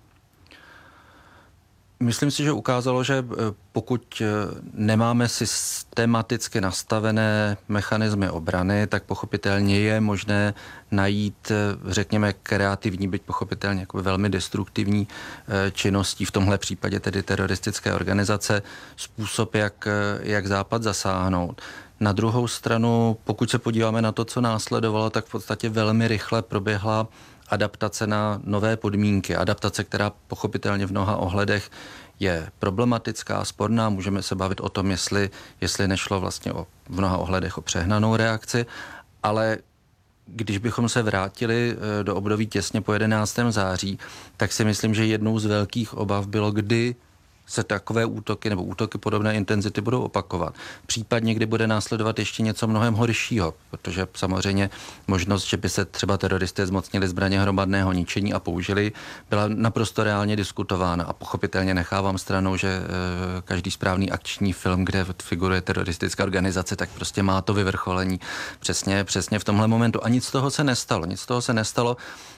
Myslím si, že ukázalo, že pokud nemáme systematicky nastavené mechanismy obrany, tak pochopitelně je možné najít, řekněme, kreativní, byť pochopitelně jako velmi destruktivní činností, v tomhle případě tedy teroristické organizace, způsob, jak, jak Západ zasáhnout. Na druhou stranu, pokud se podíváme na to, co následovalo, tak v podstatě velmi rychle proběhla adaptace na nové podmínky. Adaptace, která pochopitelně v mnoha ohledech je problematická, sporná. Můžeme se bavit o tom, jestli, jestli nešlo vlastně o, v mnoha ohledech o přehnanou reakci, ale když bychom se vrátili do období těsně po jedenáctého září, tak si myslím, že jednou z velkých obav bylo, kdy se takové útoky nebo útoky podobné intenzity budou opakovat. Případně, kdy bude následovat ještě něco mnohem horšího, protože samozřejmě možnost, že by se třeba teroristé zmocnili zbraně hromadného ničení a použili, byla naprosto reálně diskutována. A pochopitelně nechávám stranou, že e, každý správný akční film, kde figuruje teroristická organizace, tak prostě má to vyvrcholení přesně, přesně v tomhle momentu. A nic z toho se nestalo. Nic z toho se nestalo.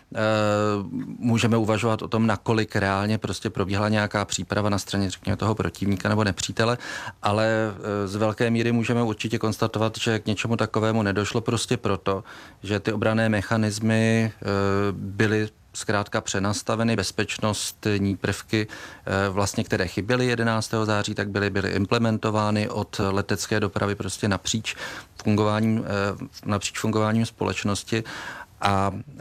Můžeme uvažovat o tom, nakolik reálně prostě probíhala nějaká příprava na straně, řekněme, toho protivníka nebo nepřítele, ale z velké míry můžeme určitě konstatovat, že k něčemu takovému nedošlo prostě proto, že ty obranné mechanismy byly zkrátka přenastaveny, bezpečnostní prvky, vlastně, které chyběly jedenáctého září, tak byly, byly implementovány od letecké dopravy prostě napříč fungováním, napříč fungováním společnosti. A e,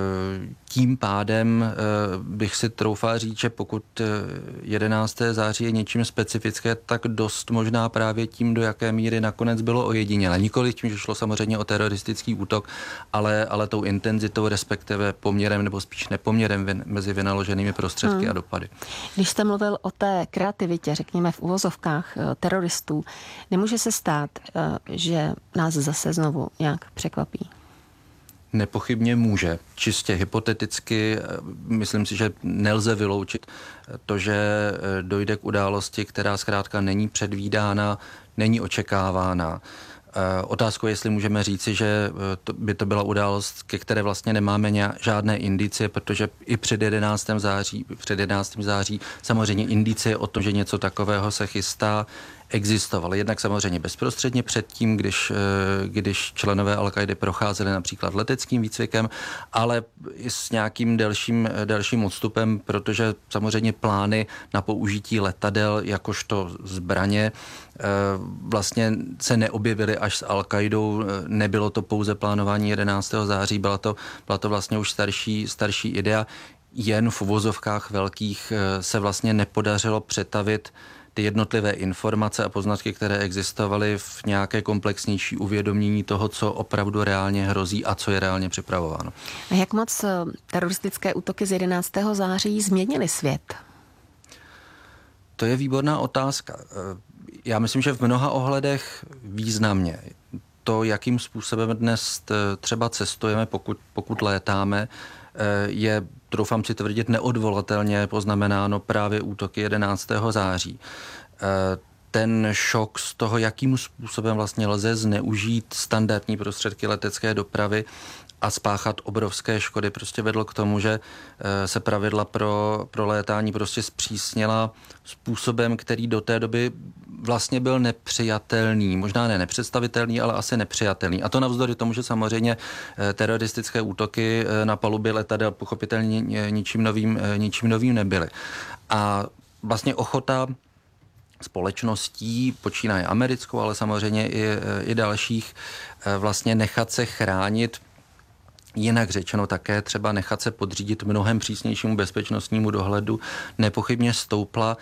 tím pádem e, bych si troufal říct, že pokud jedenáctého září je něčím specifické, tak dost možná právě tím, do jaké míry nakonec bylo ojedinělé. Nikoliv tím, že šlo samozřejmě o teroristický útok, ale, ale tou intenzitou, respektive poměrem nebo spíš nepoměrem vin, mezi vynaloženými prostředky hmm. a dopady. Když jste mluvil o té kreativitě, řekněme v uvozovkách teroristů, nemůže se stát, že nás zase znovu nějak překvapí? Nepochybně může. Čistě hypoteticky, myslím si, že nelze vyloučit to, že dojde k události, která zkrátka není předvídána, není očekávána. Otázkou je, jestli můžeme říci, že to by to byla událost, ke které vlastně nemáme nějak, žádné indicie, protože i před jedenáctého září, před jedenáctého září samozřejmě indicie o tom, že něco takového se chystá, existovaly. Jednak samozřejmě bezprostředně předtím, když, když členové Al-Kaidy procházeli například leteckým výcvikem, ale i s nějakým delším, delším odstupem, protože samozřejmě plány na použití letadel jakožto zbraně vlastně se neobjevily až s Al-Kaidou. Nebylo to pouze plánování jedenáctého září, byla to, byla to vlastně už starší, starší idea. Jen v uvozovkách velkých se vlastně nepodařilo přetavit ty jednotlivé informace a poznatky, které existovaly, v nějaké komplexnější uvědomění toho, co opravdu reálně hrozí a co je reálně připravováno. A jak moc teroristické útoky z jedenáctého září změnily svět? To je výborná otázka. Já myslím, že v mnoha ohledech významně. To, jakým způsobem dnes třeba cestujeme, pokud, pokud létáme, je, troufám si tvrdit, neodvolatelně poznamenáno právě útoky jedenáctého září. Ten šok z toho, jakým způsobem vlastně lze zneužít standardní prostředky letecké dopravy a spáchat obrovské škody, prostě vedlo k tomu, že se pravidla pro, pro létání prostě zpřísnila způsobem, který do té doby vlastně byl nepřijatelný. Možná ne nepředstavitelný, ale asi nepřijatelný. A to navzdory tomu, že samozřejmě teroristické útoky na palubě letadel pochopitelně ničím novým, ničím novým nebyly. A vlastně ochota společností, počínaje americkou, ale samozřejmě i, i dalších, vlastně nechat se chránit, jinak řečeno také třeba nechat se podřídit mnohem přísnějšímu bezpečnostnímu dohledu, nepochybně stoupla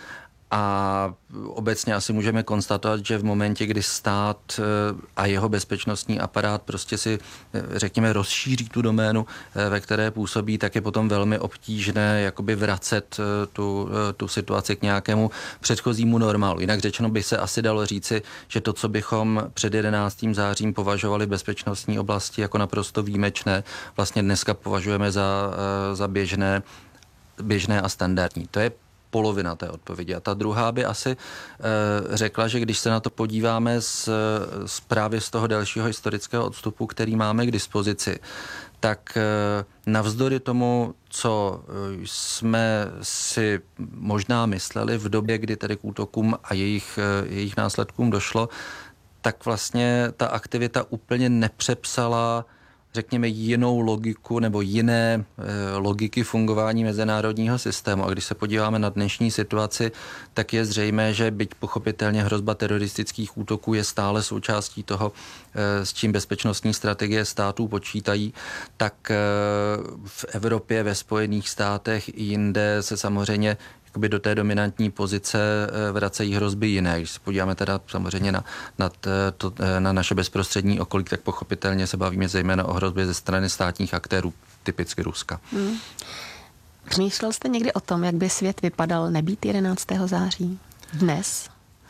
A obecně asi můžeme konstatovat, že v momentě, kdy stát a jeho bezpečnostní aparát prostě si, řekněme, rozšíří tu doménu, ve které působí, tak je potom velmi obtížné jakoby vracet tu, tu situaci k nějakému předchozímu normálu. Jinak řečeno by se asi dalo říci, že to, co bychom před jedenáctým zářím považovali v bezpečnostní oblasti jako naprosto výjimečné, vlastně dneska považujeme za, za běžné, běžné a standardní. To je polovina té odpovědi. A ta druhá by asi e, řekla, že když se na to podíváme z, z právě z toho delšího historického odstupu, který máme k dispozici, tak e, navzdory tomu, co jsme si možná mysleli v době, kdy tedy k útokům a jejich, e, jejich následkům došlo, tak vlastně ta aktivita úplně nepřepsala, řekněme, jinou logiku nebo jiné e, logiky fungování mezinárodního systému. A když se podíváme na dnešní situaci, tak je zřejmé, že byť pochopitelně hrozba teroristických útoků je stále součástí toho, e, s čím bezpečnostní strategie států počítají, tak e, v Evropě, ve Spojených státech i jinde se samozřejmě jakoby do té dominantní pozice vracejí hrozby jiné. Když se podíváme teda samozřejmě na, na, to, na naše bezprostřední okolí, tak pochopitelně se bavíme zejména o hrozbě ze strany státních aktérů, typicky Ruska. Hmm. Přemýšlel jste někdy o tom, jak by svět vypadal nebýt jedenáctého září? Dnes?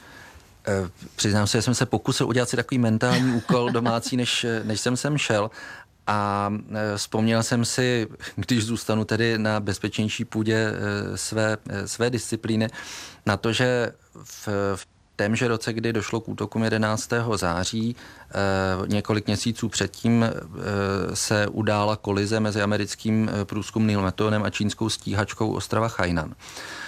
E, přiznám se, že jsem se pokusil udělat si takový mentální úkol domácí, než, než jsem sem šel. A vzpomněl jsem si, když zůstanu tedy na bezpečnější půdě své, své disciplíny, na to, že v, v témže roce, kdy došlo k útokům jedenáctého září, několik měsíců předtím se udála kolize mezi americkým průzkumným letounem a čínskou stíhačkou ostrova Hainan.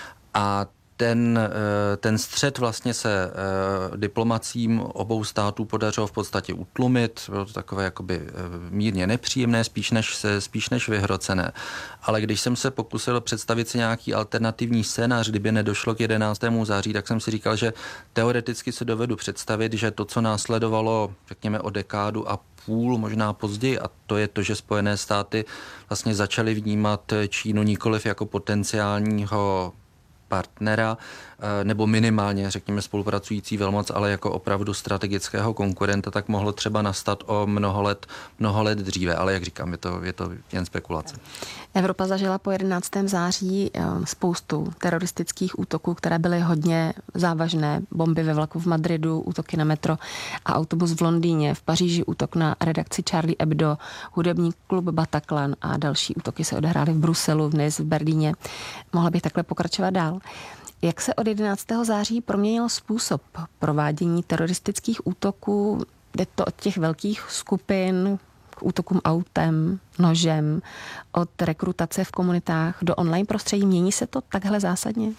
A Ten, ten střet vlastně se diplomacím obou států podařilo v podstatě utlumit. Bylo to takové jakoby mírně nepříjemné, spíš než, spíš než vyhrocené. Ale když jsem se pokusil představit si nějaký alternativní scénář, kdyby nedošlo k jedenáctému září, tak jsem si říkal, že teoreticky se dovedu představit, že to, co následovalo, řekněme, o dekádu a půl, možná později, a to je to, že Spojené státy vlastně začaly vnímat Čínu nikoliv jako potenciálního partnera, nebo minimálně, řekněme, spolupracující velmoc, ale jako opravdu strategického konkurenta, tak mohlo třeba nastat o mnoho let, mnoho let dříve. Ale jak říkám, je to, je to jen spekulace. Evropa zažila po jedenáctém září spoustu teroristických útoků, které byly hodně závažné. Bomby ve vlaku v Madridu, útoky na metro a autobus v Londýně, v Paříži útok na redakci Charlie Hebdo, hudební klub Bataclan a další útoky se odehrály v Bruselu, v Nice, v Berlíně. Mohla bych takhle pokračovat dál. Jak se od jedenáctého září proměnil způsob provádění teroristických útoků? Jde to od těch velkých skupin k útokům autem, nožem, od rekrutace v komunitách do online prostředí. Mění se to takhle zásadně?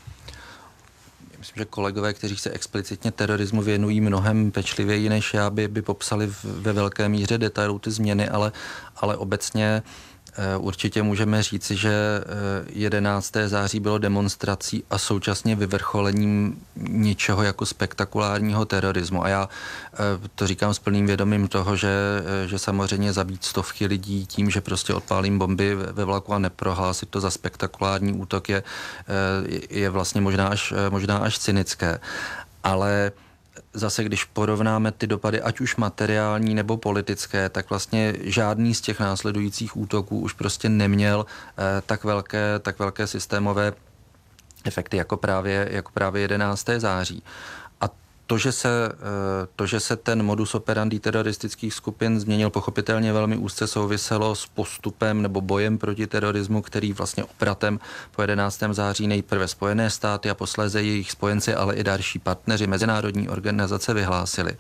Myslím, že kolegové, kteří se explicitně terorismu věnují mnohem pečlivěji než já, by, by popsali ve velké míře detailů ty změny, ale, ale obecně určitě můžeme říci, že jedenácté září bylo demonstrací a současně vyvrcholením něčeho jako spektakulárního terorismu. A já to říkám s plným vědomím toho, že, že samozřejmě zabít stovky lidí tím, že prostě odpálím bomby ve vlaku a neprohlásit to za spektakulární útok je, je vlastně možná až, možná až cynické. Ale zase, když porovnáme ty dopady, ať už materiální nebo politické, tak vlastně žádný z těch následujících útoků už prostě neměl eh, tak velké, tak velké systémové efekty jako právě, jako právě jedenácté září. A to že, se, eh, to, že se ten modus operandi teroristických skupin změnil, pochopitelně velmi úzce souviselo s postupem nebo bojem proti terorismu, který vlastně obratem po jedenáctém září nejprve Spojené státy a posléze jejich spojenci, ale i další partneři, mezinárodní organizace vyhlásili.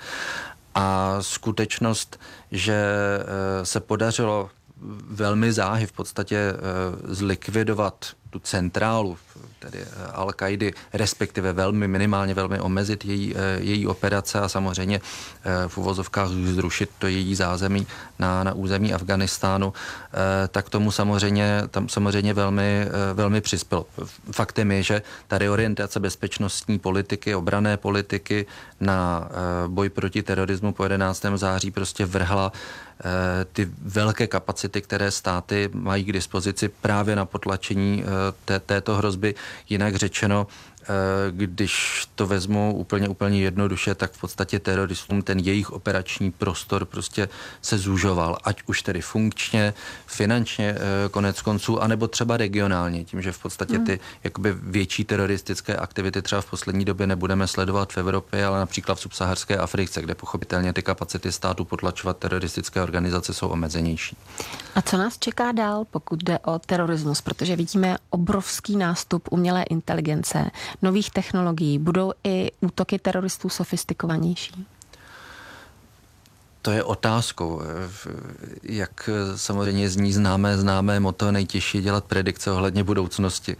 A skutečnost, že se podařilo velmi záhy v podstatě zlikvidovat tu centrálu, tedy Al-Kaidy, respektive velmi minimálně velmi omezit její, její operace a samozřejmě v uvozovkách zrušit to její zázemí na, na území Afghánistánu, tak tomu samozřejmě, tam samozřejmě velmi, velmi přispělo. Faktem je, že ta reorientace bezpečnostní politiky, obranné politiky na boj proti terorismu po jedenáctém září prostě vrhla ty velké kapacity, které státy mají k dispozici právě na potlačení té, této hrozby. Jinak řečeno, Když to vezmu úplně, úplně jednoduše, tak v podstatě teroristům ten jejich operační prostor prostě se zúžoval, ať už tedy funkčně, finančně konec konců, anebo třeba regionálně, tím, že v podstatě ty jakoby větší teroristické aktivity třeba v poslední době nebudeme sledovat v Evropě, ale například v subsaharské Africe, kde pochopitelně ty kapacity státu potlačovat teroristické organizace jsou omezenější. A co nás čeká dál, pokud jde o terorismus? Protože vidíme obrovský nástup umělé inteligence, nových technologií. Budou i útoky teroristů sofistikovanější? To je otázkou. Jak samozřejmě zní známé, známé motto, nejtěžší dělat predikce ohledně budoucnosti.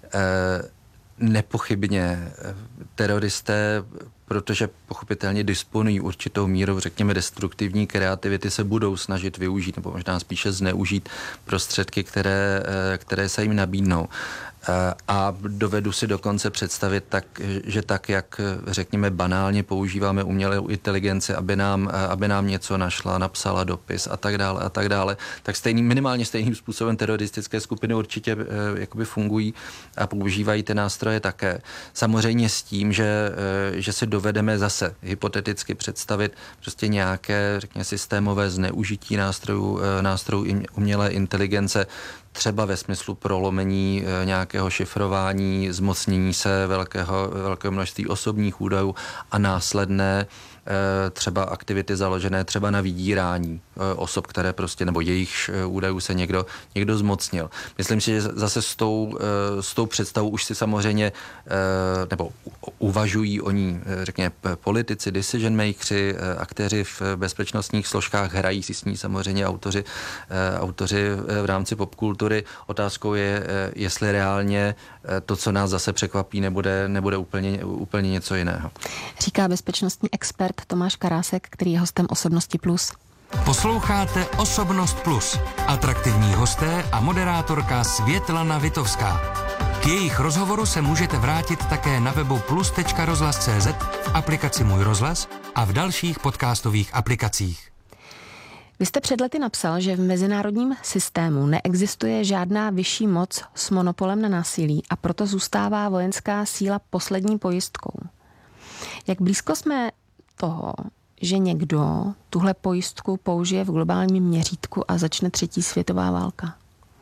Nepochybně teroristé, protože pochopitelně disponují určitou mírou, řekněme, destruktivní kreativity, se budou snažit využít, nebo možná spíše zneužít prostředky, které, které se jim nabídnou. A dovedu si dokonce představit, tak, že tak, jak řekněme banálně používáme umělou inteligenci, aby nám, aby nám něco našla, napsala dopis a tak dále a tak dále, tak stejný, minimálně stejným způsobem teroristické skupiny určitě jakoby fungují a používají ty nástroje také. Samozřejmě s tím, že, že si dovedeme zase hypoteticky představit prostě nějaké, řekněme, systémové zneužití nástrojů, nástrojů umělé inteligence, třeba ve smyslu prolomení e, nějakého šifrování, zmocnění se velkého, velkého množství osobních údajů a následné e, třeba aktivity založené třeba na vydírání e, osob, které prostě, nebo jejich e, údajů se někdo, někdo zmocnil. Myslím si, že zase s tou, e, s tou představou už si samozřejmě, e, nebo uvažují o ní, e, řekněme, politici, decision makeri, e, aktéři v bezpečnostních složkách, hrají si s ní samozřejmě autoři, e, autoři v rámci popkultury. Otázkou je, jestli reálně to, co nás zase překvapí, nebude, nebude úplně, úplně něco jiného. Říká bezpečnostní expert Tomáš Karásek, který je hostem Osobnosti plus. Posloucháte Osobnost plus. Atraktivní hosté a moderátorka Světlana Vitovská. K jejich rozhovoru se můžete vrátit také na webu plus tečka rozhlas tečka cé zet, v aplikaci Můj rozhlas a v dalších podcastových aplikacích. Vy jste před lety napsal, že v mezinárodním systému neexistuje žádná vyšší moc s monopolem na násilí a proto zůstává vojenská síla poslední pojistkou. Jak blízko jsme toho, že někdo tuhle pojistku použije v globálním měřítku a začne třetí světová válka?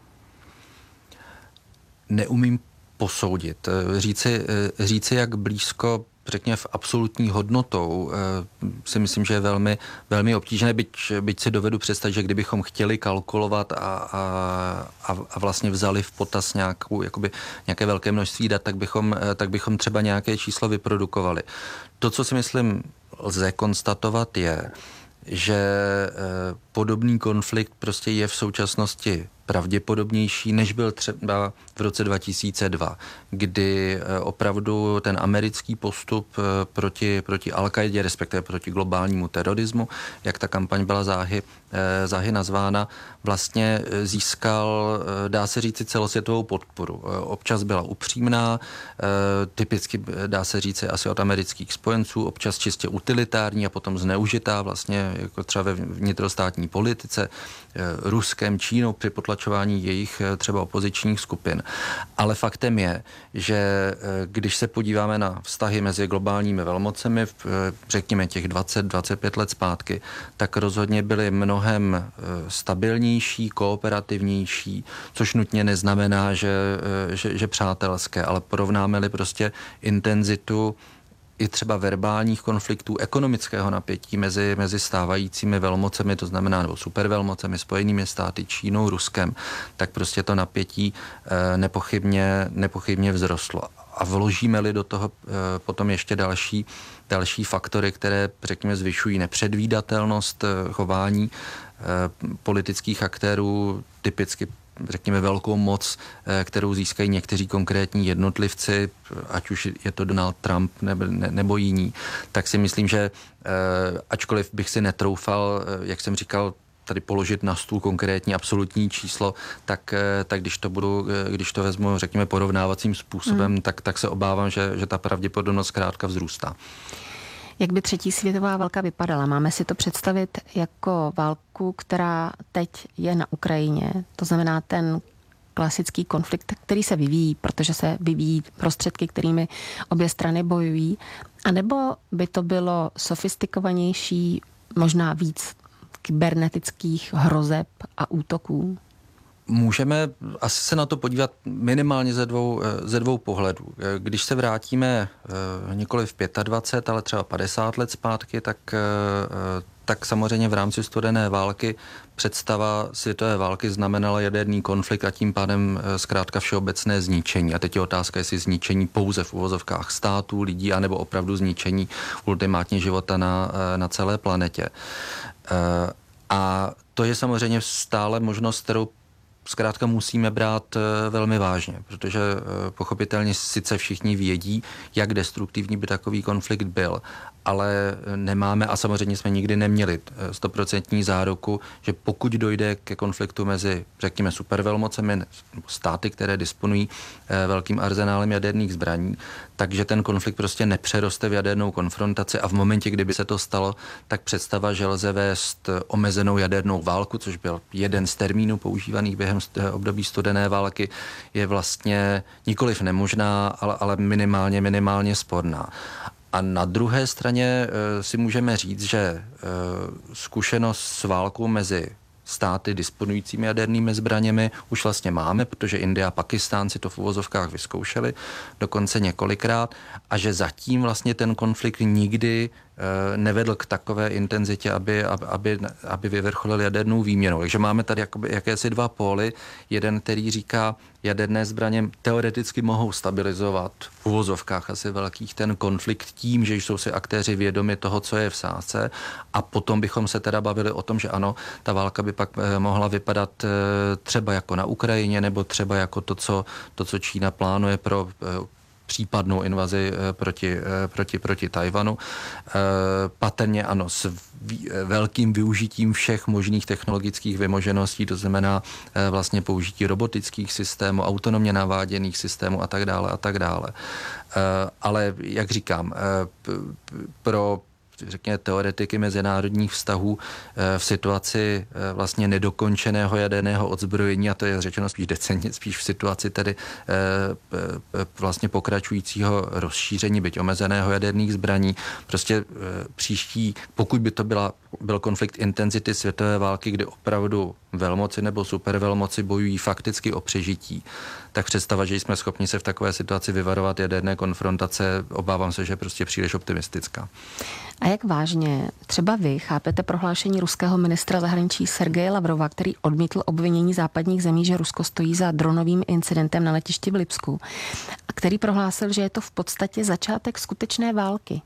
Neumím posoudit. Říci, říci jak blízko, řekněme, v absolutní hodnotou, si myslím, že je velmi, velmi obtížné, byť, byť si dovedu představit, že kdybychom chtěli kalkulovat a, a, a vlastně vzali v potaz nějakou, jakoby, nějaké velké množství dat, tak bychom, tak bychom třeba nějaké číslo vyprodukovali. To, co si myslím lze konstatovat, je, že podobný konflikt prostě je v současnosti pravděpodobnější, než byl třeba v roce dva tisíce dva, kdy opravdu ten americký postup proti, proti Al-Kaidě, respektive proti globálnímu terorismu, jak ta kampaň byla záhy, záhy nazvána, vlastně získal, dá se říci, celosvětovou podporu. Občas byla upřímná, typicky dá se říci asi od amerických spojenců, občas čistě utilitární a potom zneužitá vlastně jako třeba ve vnitrostátní politice, Ruskem, Čínou při potlačování jejich třeba opozičních skupin. Ale faktem je, že když se podíváme na vztahy mezi globálními velmocemi, řekněme těch dvacet dvacet pět let zpátky, tak rozhodně byly mnohem stabilnější, kooperativnější, což nutně neznamená, že, že, že přátelské, ale porovnáme-li prostě intenzitu i třeba verbálních konfliktů, ekonomického napětí mezi, mezi stávajícími velmocemi, to znamená nebo supervelmocemi, Spojenými státy, Čínou, Ruskem, tak prostě to napětí eh, nepochybně, nepochybně vzrostlo. A vložíme-li do toho eh, potom ještě další, další faktory, které, řekněme, zvyšují nepředvídatelnost eh, chování eh, politických aktérů, typicky řekněme velkou moc, kterou získají někteří konkrétní jednotlivci, ať už je to Donald Trump nebo, ne, nebo jiní, tak si myslím, že ačkoliv bych si netroufal, jak jsem říkal, tady položit na stůl konkrétní absolutní číslo, tak, tak když to budu, když to vezmu, řekněme, porovnávacím způsobem, hmm. tak, tak se obávám, že, že ta pravděpodobnost zkrátka vzrůstá. Jak by třetí světová válka vypadala? Máme si to představit jako válku, která teď je na Ukrajině. To znamená ten klasický konflikt, který se vyvíjí, protože se vyvíjí prostředky, kterými obě strany bojují, anebo by to bylo sofistikovanější, možná víc kybernetických hrozeb a útoků? Můžeme asi se na to podívat minimálně ze dvou, ze dvou pohledů. Když se vrátíme nikoli v dvacet pět, ale třeba padesát let zpátky, tak, tak samozřejmě v rámci studené války představa světové války znamenala jaderný konflikt a tím pádem zkrátka všeobecné zničení. A teď je otázka, jestli zničení pouze v uvozovkách států, lidí, anebo opravdu zničení ultimátně života na, na celé planetě. A to je samozřejmě stále možnost, kterou zkrátka musíme brát velmi vážně, protože pochopitelně sice všichni vědí, jak destruktivní by takový konflikt byl, ale nemáme a samozřejmě jsme nikdy neměli stoprocentní záruku, že pokud dojde ke konfliktu mezi, řekněme, supervelmocemi, státy, které disponují velkým arzenálem jaderných zbraní, takže ten konflikt prostě nepřeroste v jadernou konfrontaci a v momentě, kdyby se to stalo, tak představa, že lze vést omezenou jadernou válku, což byl jeden z termínů používaných během období studené války, je vlastně nikoliv nemožná, ale, ale minimálně, minimálně sporná. A na druhé straně e, si můžeme říct, že e, zkušenost s válkou mezi státy disponujícími jadernými zbraněmi už vlastně máme, protože Indie a Pakistán si to v uvozovkách vyzkoušeli dokonce několikrát a že zatím vlastně ten konflikt nikdy e, nevedl k takové intenzitě, aby, aby, aby vyvrcholil jadernou výměnou. Takže máme tady jakoby jakési dva póly. Jeden, který říká, jaderné zbraně teoreticky mohou stabilizovat v uvozovkách asi velkých ten konflikt tím, že jsou si aktéři vědomi toho, co je v sázce a potom bychom se teda bavili o tom, že ano, ta válka by pak mohla vypadat třeba jako na Ukrajině nebo třeba jako to, co, to, co Čína plánuje pro případnou invazi proti, proti, proti Tajvanu. Patrně ano, s velkým využitím všech možných technologických vymožeností, to znamená vlastně použití robotických systémů, autonomně naváděných systémů a tak dále a tak dále. Ale jak říkám, pro řekněme, teoretiky mezinárodních vztahů v situaci vlastně nedokončeného jaderného odzbrojení, a to je řečeno spíš decentně, spíš v situaci tedy vlastně pokračujícího rozšíření, byť omezeného jaderných zbraní. Prostě příští, pokud by to byla, byl konflikt intenzity světové války, kdy opravdu velmoci nebo supervelmoci bojují fakticky o přežití, tak představa, že jsme schopni se v takové situaci vyvarovat jaderné konfrontace, obávám se, že je prostě příliš optimistická. A jak vážně třeba vy chápete prohlášení ruského ministra zahraničí Sergeje Lavrova, který odmítl obvinění západních zemí, že Rusko stojí za dronovým incidentem na letišti v Lipsku, a který prohlásil, že je to v podstatě začátek skutečné války?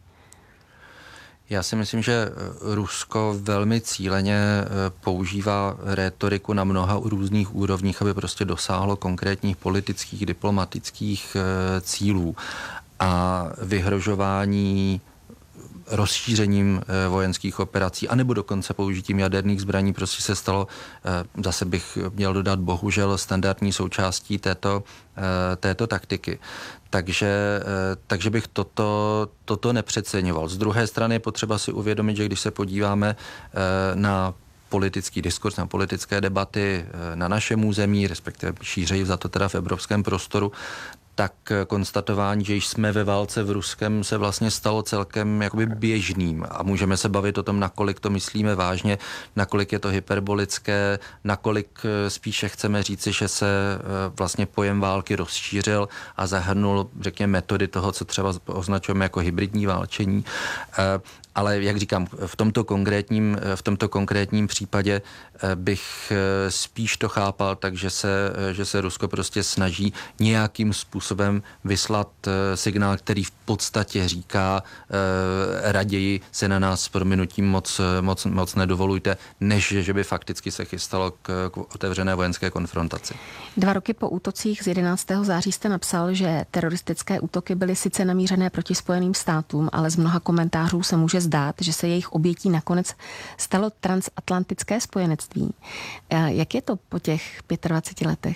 Já si myslím, že Rusko velmi cíleně používá rétoriku na mnoha různých úrovních, aby prostě dosáhlo konkrétních politických, diplomatických cílů a vyhrožování rozšířením vojenských operací, anebo dokonce použitím jaderných zbraní prostě se stalo, zase bych měl dodat bohužel, standardní součástí této, této taktiky. Takže, takže bych toto, toto nepřeceňoval. Z druhé strany je potřeba si uvědomit, že když se podíváme na politický diskurs, na politické debaty na našem území, respektive šířeji za to teda v evropském prostoru, tak konstatování, že již jsme ve válce v Ruskem, se vlastně stalo celkem jakoby běžným. A můžeme se bavit o tom, nakolik to myslíme vážně, nakolik je to hyperbolické, nakolik spíše chceme říci, že se vlastně pojem války rozšířil a zahrnul, řekněme, metody toho, co třeba označujeme jako hybridní válčení. Ale jak říkám, v tomto konkrétním, v tomto konkrétním případě bych spíš to chápal, takže se, že se Rusko prostě snaží nějakým způsobem vyslat signál, který v podstatě říká raději se na nás s prominutím moc, moc, moc nedovolujte, než že by fakticky se chystalo k, k otevřené vojenské konfrontaci. Dva roky po útocích z jedenáctého září jste napsal, že teroristické útoky byly sice namířené proti Spojeným státům, ale z mnoha komentářů se může zdát, že se jejich obětí nakonec stalo transatlantické spojenectví. Jak je to po těch dvaceti pěti letech?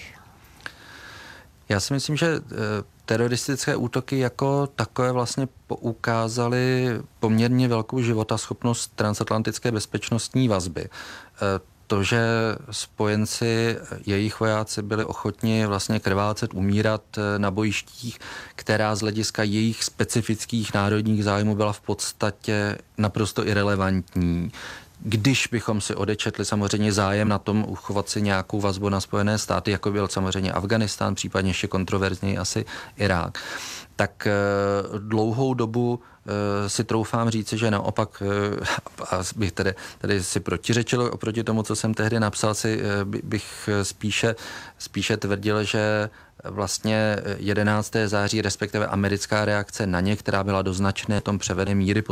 Já si myslím, že teroristické útoky jako takové vlastně poukázaly poměrně velkou životaschopnost transatlantické bezpečnostní vazby. to, že spojenci, jejich vojáci byli ochotni vlastně krvácet, umírat na bojištích, která z hlediska jejich specifických národních zájmů byla v podstatě naprosto irelevantní. Když bychom si odečetli samozřejmě zájem na tom uchovat si nějakou vazbu na Spojené státy, jako byl samozřejmě Afganistán, případně ještě kontroverzněji asi Irák, tak dlouhou dobu si troufám říci, že naopak, a bych tedy, tedy si protiřečil oproti tomu, co jsem tehdy napsal, si bych spíše, spíše tvrdil, že vlastně jedenáctého září, respektive americká reakce na ně, která byla do značné tom převedení míry